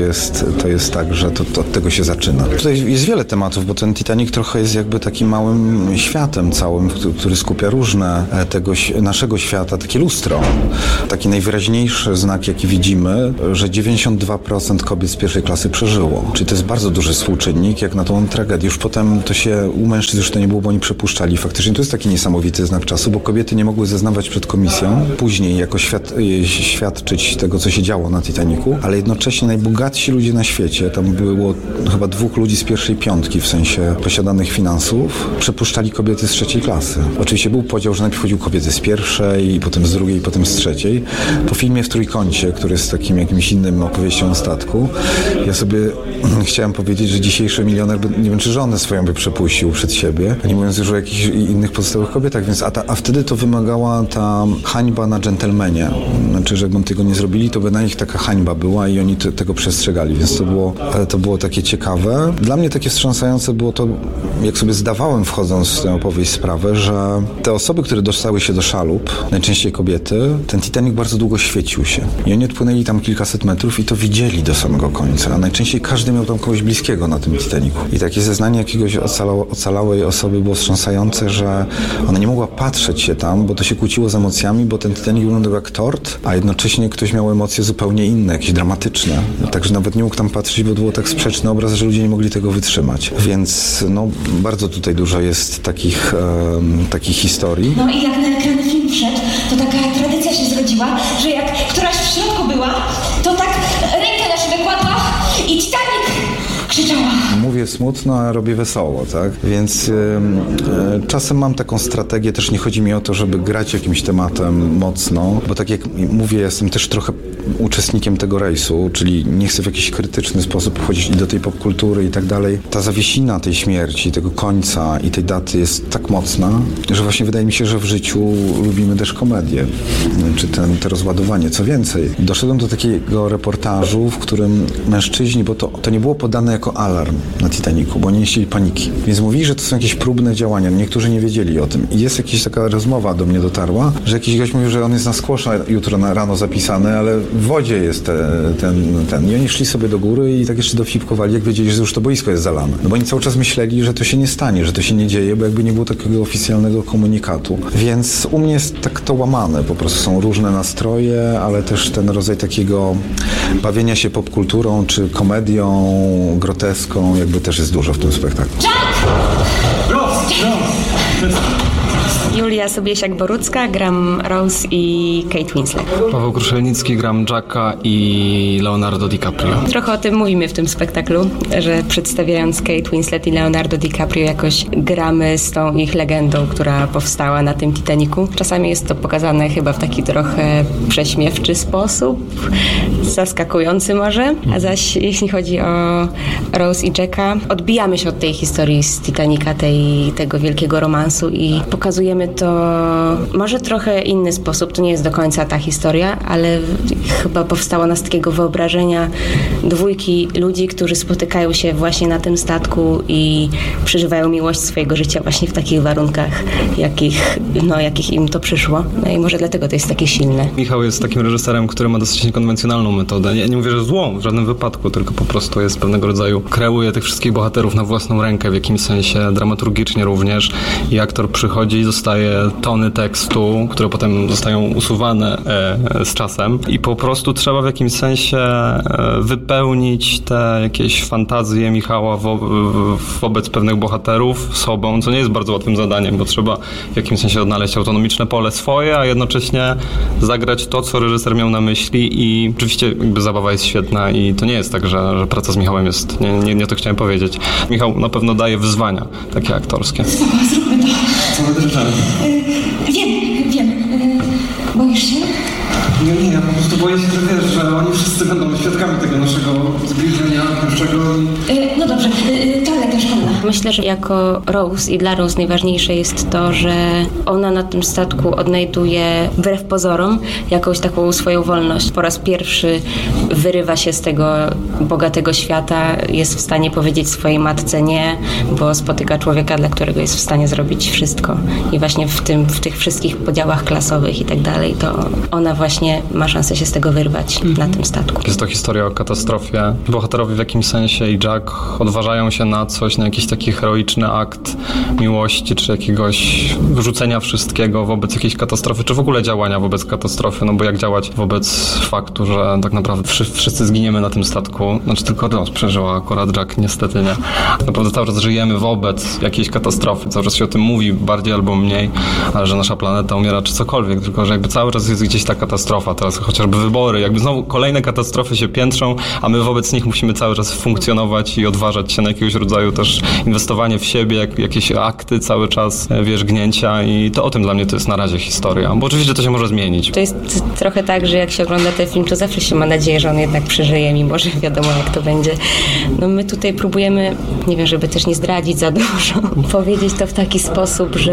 to jest tak, że to od tego się zaczyna. Tutaj jest wiele tematów, bo ten Titanic trochę jest jakby takim małym światem całym, który skupia różne naszego świata, takie lustro. Taki najwyraźniejszy znak, jaki widzimy, że 92% kobiet z pierwszej klasy przeżyło. Czyli to jest bardzo duży współczynnik, jak na tą tragedię. Już potem to się u mężczyzn już to nie było, bo oni przepuszczali. Faktycznie to jest taki niesamowity znak czasu, bo kobiety nie mogły zeznawać przed komisją. Później jako świadczyć tego, co się działo na Titanicu, ale jednocześnie najbogatsi ludzie na świecie, tam było chyba 2 ludzi z pierwszej 5 w sensie posiadanych finansów, przepuszczali kobiety z trzeciej klasy. Oczywiście był podział, że najpierw chodził kobiety z pierwszej, i potem z drugiej, i potem z trzeciej. Po filmie W trójkącie, który jest takim jakimś innym opowieścią o statku, ja sobie chciałem powiedzieć, że dzisiejszy milioner, nie wiem, czy żonę swoją by przepuścił przed siebie, nie mówiąc już o jakichś innych pozostałych kobietach, więc a wtedy to wymagała ta hańba na dżentelmenie. Znaczy, że jakby tego nie zrobili, to by na nich taka hańba była i oni tego przestrzegali, więc to było takie ciekawe. Dla mnie takie wstrząsające było to, jak sobie zdawałem, wchodząc w tę opowieść, sprawę, że te osoby, które dostały się do szalup, najczęściej kobiety, ten Titanic bardzo długo świecił się. I oni odpłynęli tam kilkaset metrów i to widzieli do samego końca. A najczęściej każdy miał tam kogoś bliskiego na tym Titanicu. I takie zeznanie jakiegoś ocalałej osoby było wstrząsające, że ona nie mogła patrzeć się tam, bo to się kłóciło z emocjami, bo ten Titanic wyglądał jak tort, a jednocześnie ktoś miał emocje zupełnie inne, jakieś dramatyczne. Także nawet nie mógł tam patrzeć, bo było tak sprzeczny obraz, że ludzie nie mogli tego wytrzymać. Więc bardzo tutaj dużo jest takich historii. No i jak na ekrany film wszedł, to taka tradycja się zrodziła, że jak któraś w środku była, to tak rękę na szybę kładła i Titanic krzyczała. Mówię smutno, a robię wesoło, tak? Więc czasem mam taką strategię, też nie chodzi mi o to, żeby grać jakimś tematem mocno, bo tak jak mówię, jestem też trochę uczestnikiem tego rejsu, czyli nie chcę w jakiś krytyczny sposób wchodzić i do tej popkultury i tak dalej. Ta zawiesina tej śmierci, tego końca i tej daty jest tak mocna, że właśnie wydaje mi się, że w życiu lubimy też komedię, czy to rozładowanie. Co więcej, doszedłem do takiego reportażu, w którym mężczyźni, bo to nie było podane jako alarm na Titanicu, bo oni nie chcieli paniki. Więc mówili, że to są jakieś próbne działania. Niektórzy nie wiedzieli o tym. I jest jakaś taka rozmowa do mnie dotarła, że jakiś gość mówił, że on jest na skłosza jutro rano zapisany, ale w wodzie jest ten. I oni szli sobie do góry i tak jeszcze dowcipkowali, jak wiedzieli, że już to boisko jest zalane. No bo oni cały czas myśleli, że to się nie stanie, że to się nie dzieje, bo jakby nie było takiego oficjalnego komunikatu. Więc u mnie jest tak to łamane. Po prostu są różne nastroje, ale też ten rodzaj takiego bawienia się popkulturą, czy komedią, groteską, jakby też jest dużo w tym spektaklu. Julia Sobiesiak-Borucka, gram Rose i Kate Winslet. Paweł Kruszelnicki, gram Jacka i Leonardo DiCaprio. Trochę o tym mówimy w tym spektaklu, że przedstawiając Kate Winslet i Leonardo DiCaprio jakoś gramy z tą ich legendą, która powstała na tym Titanicu. Czasami jest to pokazane chyba w taki trochę prześmiewczy sposób, zaskakujący może, a zaś jeśli chodzi o Rose i Jacka, odbijamy się od tej historii z Titanica, tego wielkiego romansu i pokazujemy to może trochę inny sposób. To nie jest do końca ta historia, ale chyba powstało nas takiego wyobrażenia dwójki ludzi, którzy spotykają się właśnie na tym statku i przeżywają miłość swojego życia właśnie w takich warunkach, jakich im to przyszło. No i może dlatego to jest takie silne. Michał jest takim reżyserem, który ma dosyć niekonwencjonalną metodę. Nie mówię, że złą w żadnym wypadku, tylko po prostu jest pewnego rodzaju, kreuje tych wszystkich bohaterów na własną rękę, w jakimś sensie dramaturgicznie również i aktor przychodzi i dostaje tony tekstu, które potem zostają usuwane z czasem i po prostu trzeba w jakimś sensie wypełnić te jakieś fantazje Michała wobec pewnych bohaterów sobą, co nie jest bardzo łatwym zadaniem, bo trzeba w jakimś sensie odnaleźć autonomiczne pole swoje, a jednocześnie zagrać to, co reżyser miał na myśli i oczywiście jakby zabawa jest świetna i to nie jest tak, że praca z Michałem jest, nie to chciałem powiedzieć. Michał na pewno daje wyzwania takie aktorskie. Spoko, zróbmy to. Co my rzeczami? Wiem. Boisz się? Nie, ja po prostu boję się, że wiesz, że oni wszyscy będą świadkami tego naszego zbliżenia pierwszego. No dobrze, to lekarz Konda. myślę, że jako Rose i dla Rose najważniejsze jest to, że ona na tym statku odnajduje wbrew pozorom jakąś taką swoją wolność. Po raz pierwszy wyrywa się z tego bogatego świata, jest w stanie powiedzieć swojej matce nie, bo spotyka człowieka, dla którego jest w stanie zrobić wszystko. I właśnie w tych wszystkich podziałach klasowych i tak dalej, to ona właśnie ma szansę się z tego wyrwać na tym statku. Jest to historia o katastrofie. Bohaterowie w jakimś sensie i Jack odważają się na coś, na jakiś taki heroiczny akt miłości, czy jakiegoś wyrzucenia wszystkiego wobec jakiejś katastrofy, czy w ogóle działania wobec katastrofy, no bo jak działać wobec faktu, że tak naprawdę wszyscy zginiemy na tym statku, znaczy tylko Rose przeżyła, akurat Jack niestety nie. Naprawdę cały czas żyjemy wobec jakiejś katastrofy, cały czas się o tym mówi bardziej albo mniej, ale że nasza planeta umiera czy cokolwiek, tylko że jakby cały czas jest gdzieś ta katastrofa, teraz chociażby wybory, jakby znowu kolejne katastrofy się piętrzą, a my wobec nich musimy cały czas funkcjonować i odważać się na jakiegoś rodzaju też inwestowanie w siebie, jakieś akty cały czas, gnięcia i to o tym dla mnie to jest na razie historia, bo oczywiście to się może zmienić. To jest trochę tak, że jak się ogląda ten film, to zawsze się ma nadzieję, że on jednak przeżyje, mimo że wiadomo jak to będzie. No my tutaj próbujemy, nie wiem, żeby też nie zdradzić za dużo, powiedzieć to w taki sposób, że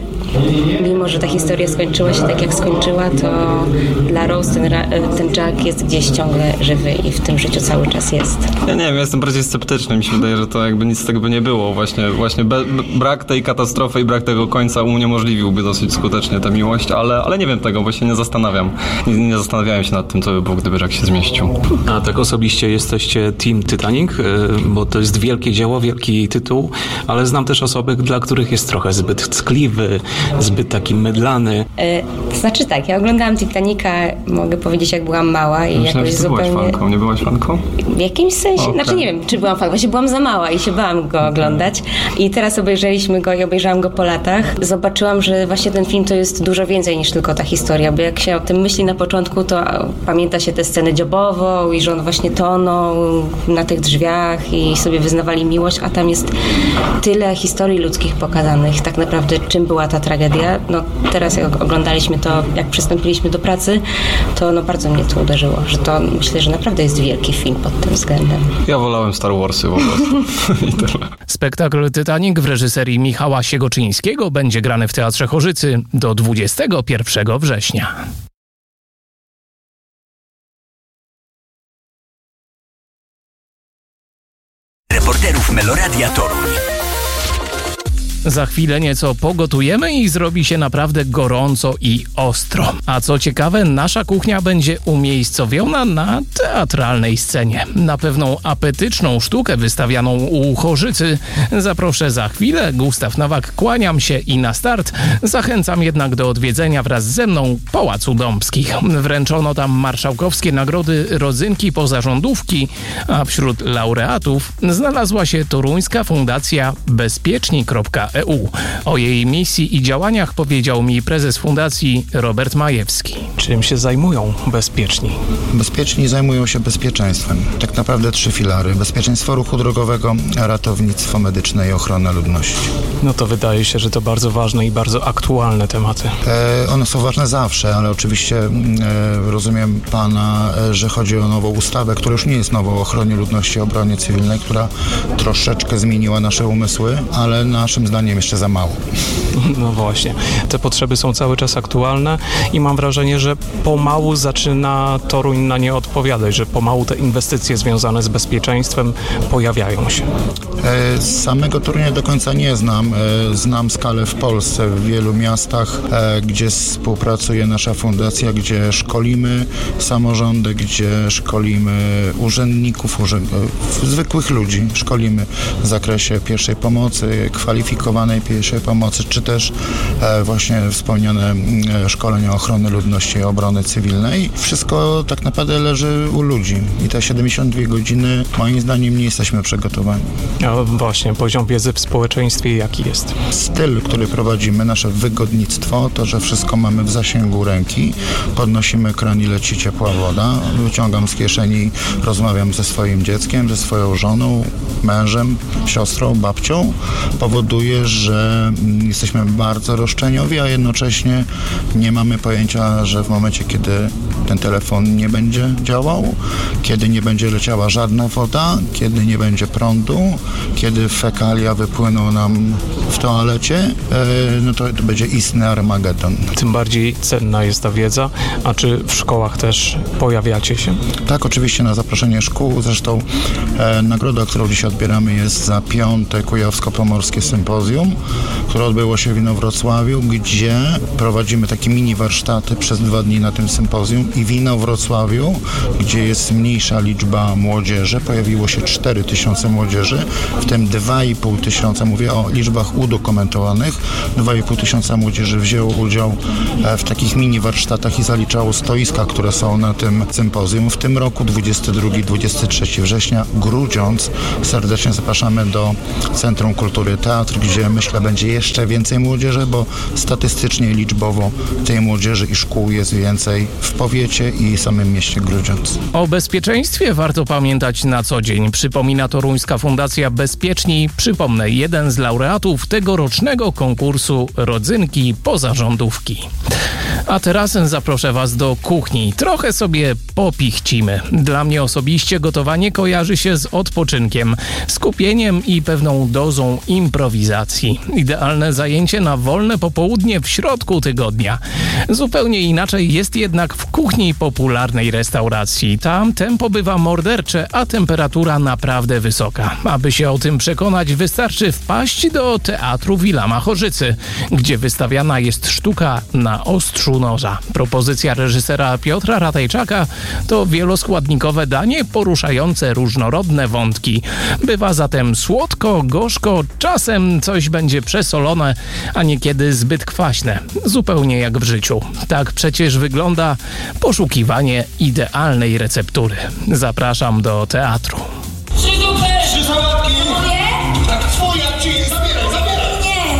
mimo, że ta historia skończyła się tak jak skończyła, to dla Rose ten Jack jest gdzieś ciągle żywy i w tym życiu cały czas jest. Ja nie wiem, ja jestem bardziej sceptyczny, mi się wydaje, że to jakby nic z tego by nie było. Właśnie brak tej katastrofy i brak tego końca uniemożliwiłby dosyć skutecznie tę miłość, ale nie wiem tego, bo się nie zastanawiam. Nie zastanawiałem się nad tym, co by było, gdyby Jack się zmieścił. A tak osobiście jesteście Team Titanic, bo to jest wielkie dzieło, wielki tytuł, ale znam też osoby, dla których jest trochę zbyt ckliwy, zbyt taki mydlany. To znaczy tak, ja oglądałam Titanica, mogę powiedzieć, jak byłam mała i myślałem, jakoś że zupełnie... byłaś fanką, nie byłaś fanką? W jakimś sensie, Okay. Znaczy nie wiem, czy byłam fanką, właśnie byłam za mała i się bałam go oglądać i teraz obejrzeliśmy go i obejrzałam go po latach. Zobaczyłam, że właśnie ten film to jest dużo więcej niż tylko ta historia, bo jak się o tym myśli na początku, to pamięta się tę scenę dziobową i że on właśnie tonął na tych drzwiach i sobie wyznawali miłość, a tam jest tyle historii ludzkich pokazanych, tak naprawdę czym była ta tragedia. No teraz jak oglądaliśmy to, jak przystąpiliśmy do pracy, to no bardzo mnie to uderzyło, że to myślę, że naprawdę jest wielki film pod tym względem. Ja wolałem Star Warsy po prostu. I tyle. Spektakl Titanic w reżyserii Michała Siegoczyńskiego będzie grany w Teatrze Chorzycy do 21 września. Reporterów Meloradia Toruń. Za chwilę nieco pogotujemy i zrobi się naprawdę gorąco i ostro. A co ciekawe, nasza kuchnia będzie umiejscowiona na teatralnej scenie. Na pewną apetyczną sztukę wystawianą u Chorzycy zaproszę za chwilę. Gustaw Nowak, kłaniam się i na start. Zachęcam jednak do odwiedzenia wraz ze mną Pałacu Dąbskich. Wręczono tam marszałkowskie nagrody Rodzynki Pozarządówki, a wśród laureatów znalazła się Toruńska Fundacja Bezpieczni.eu. O jej misji i działaniach powiedział mi prezes fundacji Robert Majewski. Czym się zajmują bezpieczni? Bezpieczni zajmują się bezpieczeństwem. Tak naprawdę 3 filary. Bezpieczeństwo ruchu drogowego, ratownictwo medyczne i ochrona ludności. No to wydaje się, że to bardzo ważne i bardzo aktualne tematy. One są ważne zawsze, ale oczywiście rozumiem pana, że chodzi o nową ustawę, która już nie jest nową o ochronie ludności i obronie cywilnej, która troszeczkę zmieniła nasze umysły, ale naszym zdaniem jeszcze za mało. No właśnie. Te potrzeby są cały czas aktualne i mam wrażenie, że pomału zaczyna Toruń na nie odpowiadać, że pomału te inwestycje związane z bezpieczeństwem pojawiają się. Samego Torunia do końca nie znam. Znam skalę w Polsce, w wielu miastach, gdzie współpracuje nasza fundacja, gdzie szkolimy samorządy, gdzie szkolimy urzędników, zwykłych ludzi. Szkolimy w zakresie pierwszej pomocy, kwalifikowanej pierwszej pomocy, czy też właśnie wspomniane szkolenia ochrony ludności i obrony cywilnej. Wszystko tak naprawdę leży u ludzi i te 72 godziny moim zdaniem nie jesteśmy przygotowani. A właśnie, poziom wiedzy w społeczeństwie jaki jest? Styl, który prowadzimy, nasze wygodnictwo, to, że wszystko mamy w zasięgu ręki, podnosimy kran i leci ciepła woda, wyciągam z kieszeni, rozmawiam ze swoim dzieckiem, ze swoją żoną, mężem, siostrą, babcią, powoduje, że jesteśmy bardzo roszczeniowi, a jednocześnie nie mamy pojęcia, że w momencie, kiedy ten telefon nie będzie działał, kiedy nie będzie leciała żadna woda, kiedy nie będzie prądu, kiedy fekalia wypłyną nam w toalecie, no to będzie istny Armagedon. Tym bardziej cenna jest ta wiedza, a czy w szkołach też pojawiacie się? Tak, oczywiście na zaproszenie szkół. Zresztą nagroda, którą dzisiaj odbieramy, jest za 5. Kujawsko-Pomorskie Sympozjum, które odbyło się w Inowrocławiu, gdzie prowadzimy takie mini warsztaty przez 2 dni na tym sympozjum i w Inowrocławiu, gdzie jest mniejsza liczba młodzieży, pojawiło się 4000 młodzieży, w tym 2500, mówię o liczbach udokumentowanych, 2500 młodzieży wzięło udział w takich mini warsztatach i zaliczało stoiska, które są na tym sympozjum. W tym roku 22-23 września, Grudziądz, serdecznie zapraszamy do Centrum Kultury Teatr, gdzie myślę będzie jeszcze więcej młodzieży, bo statystycznie, liczbowo tej młodzieży i szkół jest więcej w powiecie i samym mieście Grudziądz. O bezpieczeństwie warto pamiętać na co dzień. Przypomina Toruńska Fundacja Bezpieczni. Przypomnę, jeden z laureatów tegorocznego konkursu Rodzynki pozarządówki. A teraz zaproszę Was do kuchni. Trochę sobie popichcimy. Dla mnie osobiście gotowanie kojarzy się z odpoczynkiem, skupieniem i pewną dozą improwizacji. Idealne zajęcie na wolne popołudnie w środku tygodnia. Zupełnie inaczej jest jednak w kuchni popularnej restauracji. Tam tempo bywa mordercze, a temperatura naprawdę wysoka. Aby się o tym przekonać, wystarczy wpaść do Teatru Wilama Chorzycy, gdzie wystawiana jest sztuka Na ostrzu noża. Propozycja reżysera Piotra Ratajczaka to wieloskładnikowe danie poruszające różnorodne wątki. Bywa zatem słodko, gorzko, czasem coś będzie przesolone, a niekiedy zbyt kwaśne. Zupełnie jak w życiu. Tak przecież wygląda poszukiwanie idealnej receptury. Zapraszam do teatru. 3 zupy! 3 sałatki! Moje? Tak, twoja ci! Zabieraj! Nie!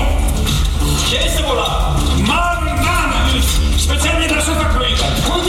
Gdzie jest cebula? Mam! Specjalnie dla szefa królika.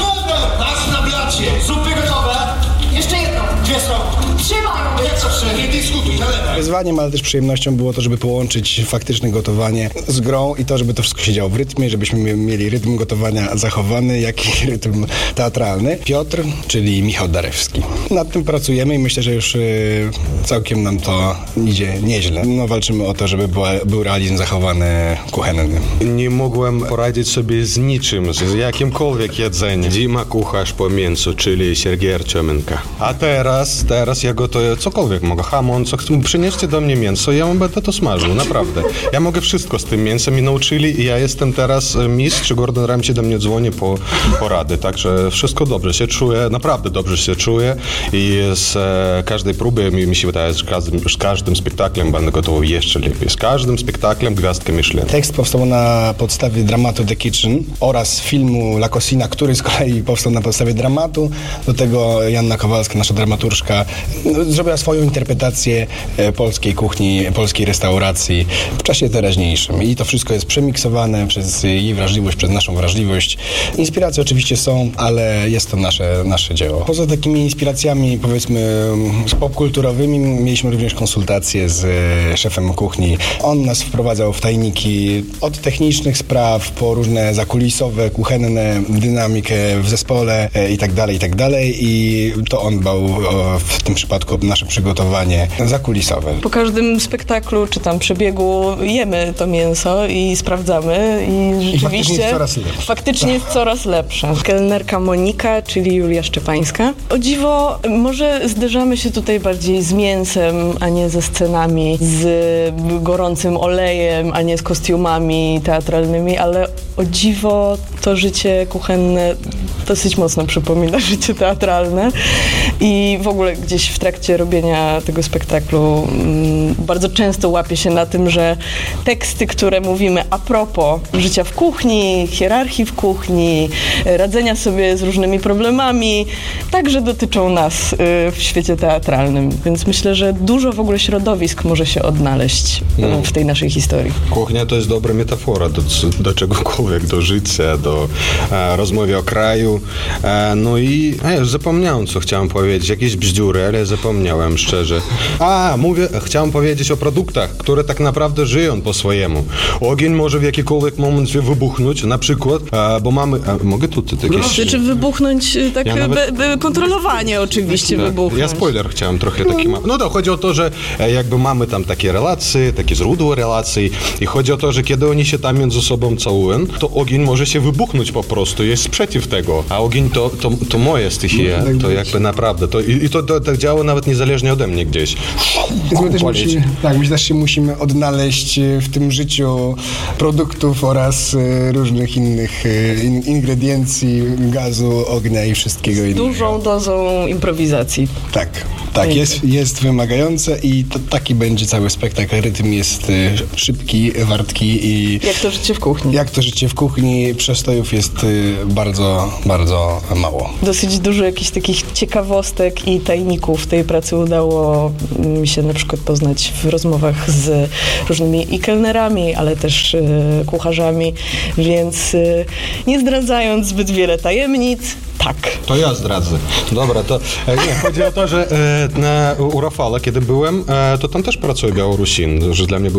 Masz na blacie. Zupy gotowe? Jeszcze jedno. Gdzie są? Trzymaj! Jak zawsze, nie dyskutuj, nalewaj. Wyzwaniem, ale też przyjemnością było to, żeby połączyć faktyczne gotowanie z grą i to, żeby to wszystko się działo w rytmie, żebyśmy mieli rytm gotowania zachowany, jak i rytm teatralny. Piotr, czyli Michał Darewski. Nad tym pracujemy i myślę, że już całkiem nam to idzie nieźle. No, walczymy o to, żeby był realizm zachowany kuchenny. Nie mogłem poradzić sobie z niczym, z jakimkolwiek jedzeniem. Dima kucharz po mięsu, czyli Sergiej Arciomenko. A teraz ja gotuję cokolwiek mogę. Hamon, przynieście do mnie mięso, ja będę to smażył, naprawdę. Ja mogę wszystko z tym mięsem i nauczyli i ja jestem teraz mistrz, Gordon Ramsay do mnie dzwoni po porady, także wszystko dobrze się czuję, naprawdę dobrze się czuję i z każdej próby mi się wydaje, że z każdym spektaklem będę gotował jeszcze lepiej. Z każdym spektaklem gwiazdkę Michelin. Tekst powstał na podstawie dramatu The Kitchen oraz filmu La Cocina, który z kolei powstał na podstawie dramatu. Do tego Joanna Kowalska, nasza dramaturżka, zrobiła swoją interpretację polskiej kuchni, polskiej restauracji w czasie teraźniejszym. I to wszystko jest przemiksowane przez jej wrażliwość, przez naszą wrażliwość. Inspiracje oczywiście są, ale jest to nasze dzieło. Poza takimi inspiracjami, powiedzmy, popkulturowymi, mieliśmy również konsultacje z szefem kuchni. On nas wprowadzał w tajniki od technicznych spraw po różne zakulisowe, kuchenne, dynamikę w zespole i tak dalej. I to on dbał w tym przypadku o nasze przygotowanie zakulisowe. Po każdym spektaklu czy tam przebiegu jemy to mięso i sprawdzamy i rzeczywiście faktycznie jest coraz lepsze. Kelnerka Monika, czyli Julia Szczepańska. O dziwo, może zderzamy się tutaj bardziej z mięsem, a nie ze scenami, z gorącym olejem, a nie z kostiumami teatralnymi, ale o dziwo to życie kuchenne dosyć mocno przypomina życie teatralne i w ogóle gdzieś w trakcie robienia tego spektaklu bardzo często łapię się na tym, że teksty, które mówimy a propos życia w kuchni, hierarchii w kuchni, radzenia sobie z różnymi problemami, także dotyczą nas w świecie teatralnym. Więc myślę, że dużo w ogóle środowisk może się odnaleźć w tej naszej historii. Kuchnia to jest dobra metafora do czegokolwiek, do życia, do rozmowy o kraju, początku. No i ja już zapomniałem, co chciałem powiedzieć. Jakieś bzdury, ale zapomniałem szczerze. Chciałem powiedzieć o produktach, które tak naprawdę żyją po swojemu. Ogień może w jakikolwiek moment wybuchnąć, na przykład, bo mamy... mogę tu jakieś... Czy wybuchnąć tak kontrolowanie oczywiście wybuchnąć. Ja spoiler chciałem trochę taki... No to chodzi o to, że jakby mamy tam takie relacje, takie źródło relacji i chodzi o to, że kiedy oni się tam między sobą całują, to ogień może się wybuchnąć po prostu, jest sprzeciw tego, a ogień to moja stихия, to jakby naprawdę, to tak działa nawet niezależnie ode mnie gdzieś. My też się musimy odnaleźć w tym życiu produktów oraz różnych innych ingrediencji, gazu, ognia i wszystkiego innego. Z dużą dozą improwizacji. Tak, jest wymagające i to taki będzie cały spektakl. Rytm jest szybki, wartki i... Jak to życie w kuchni. Jak to życie w kuchni, przestojów jest bardzo, bardzo mało. Dosyć dużo jakichś takich ciekawostek i tajników tej pracy udało mi się na przykład poznać w rozmowach z różnymi i kelnerami, ale też kucharzami, więc nie zdradzając zbyt wiele tajemnic, tak. To ja zdradzę. Dobra, to chodzi o to, że u Rafała, kiedy byłem, to tam też pracuje Białorusin, że dla mnie był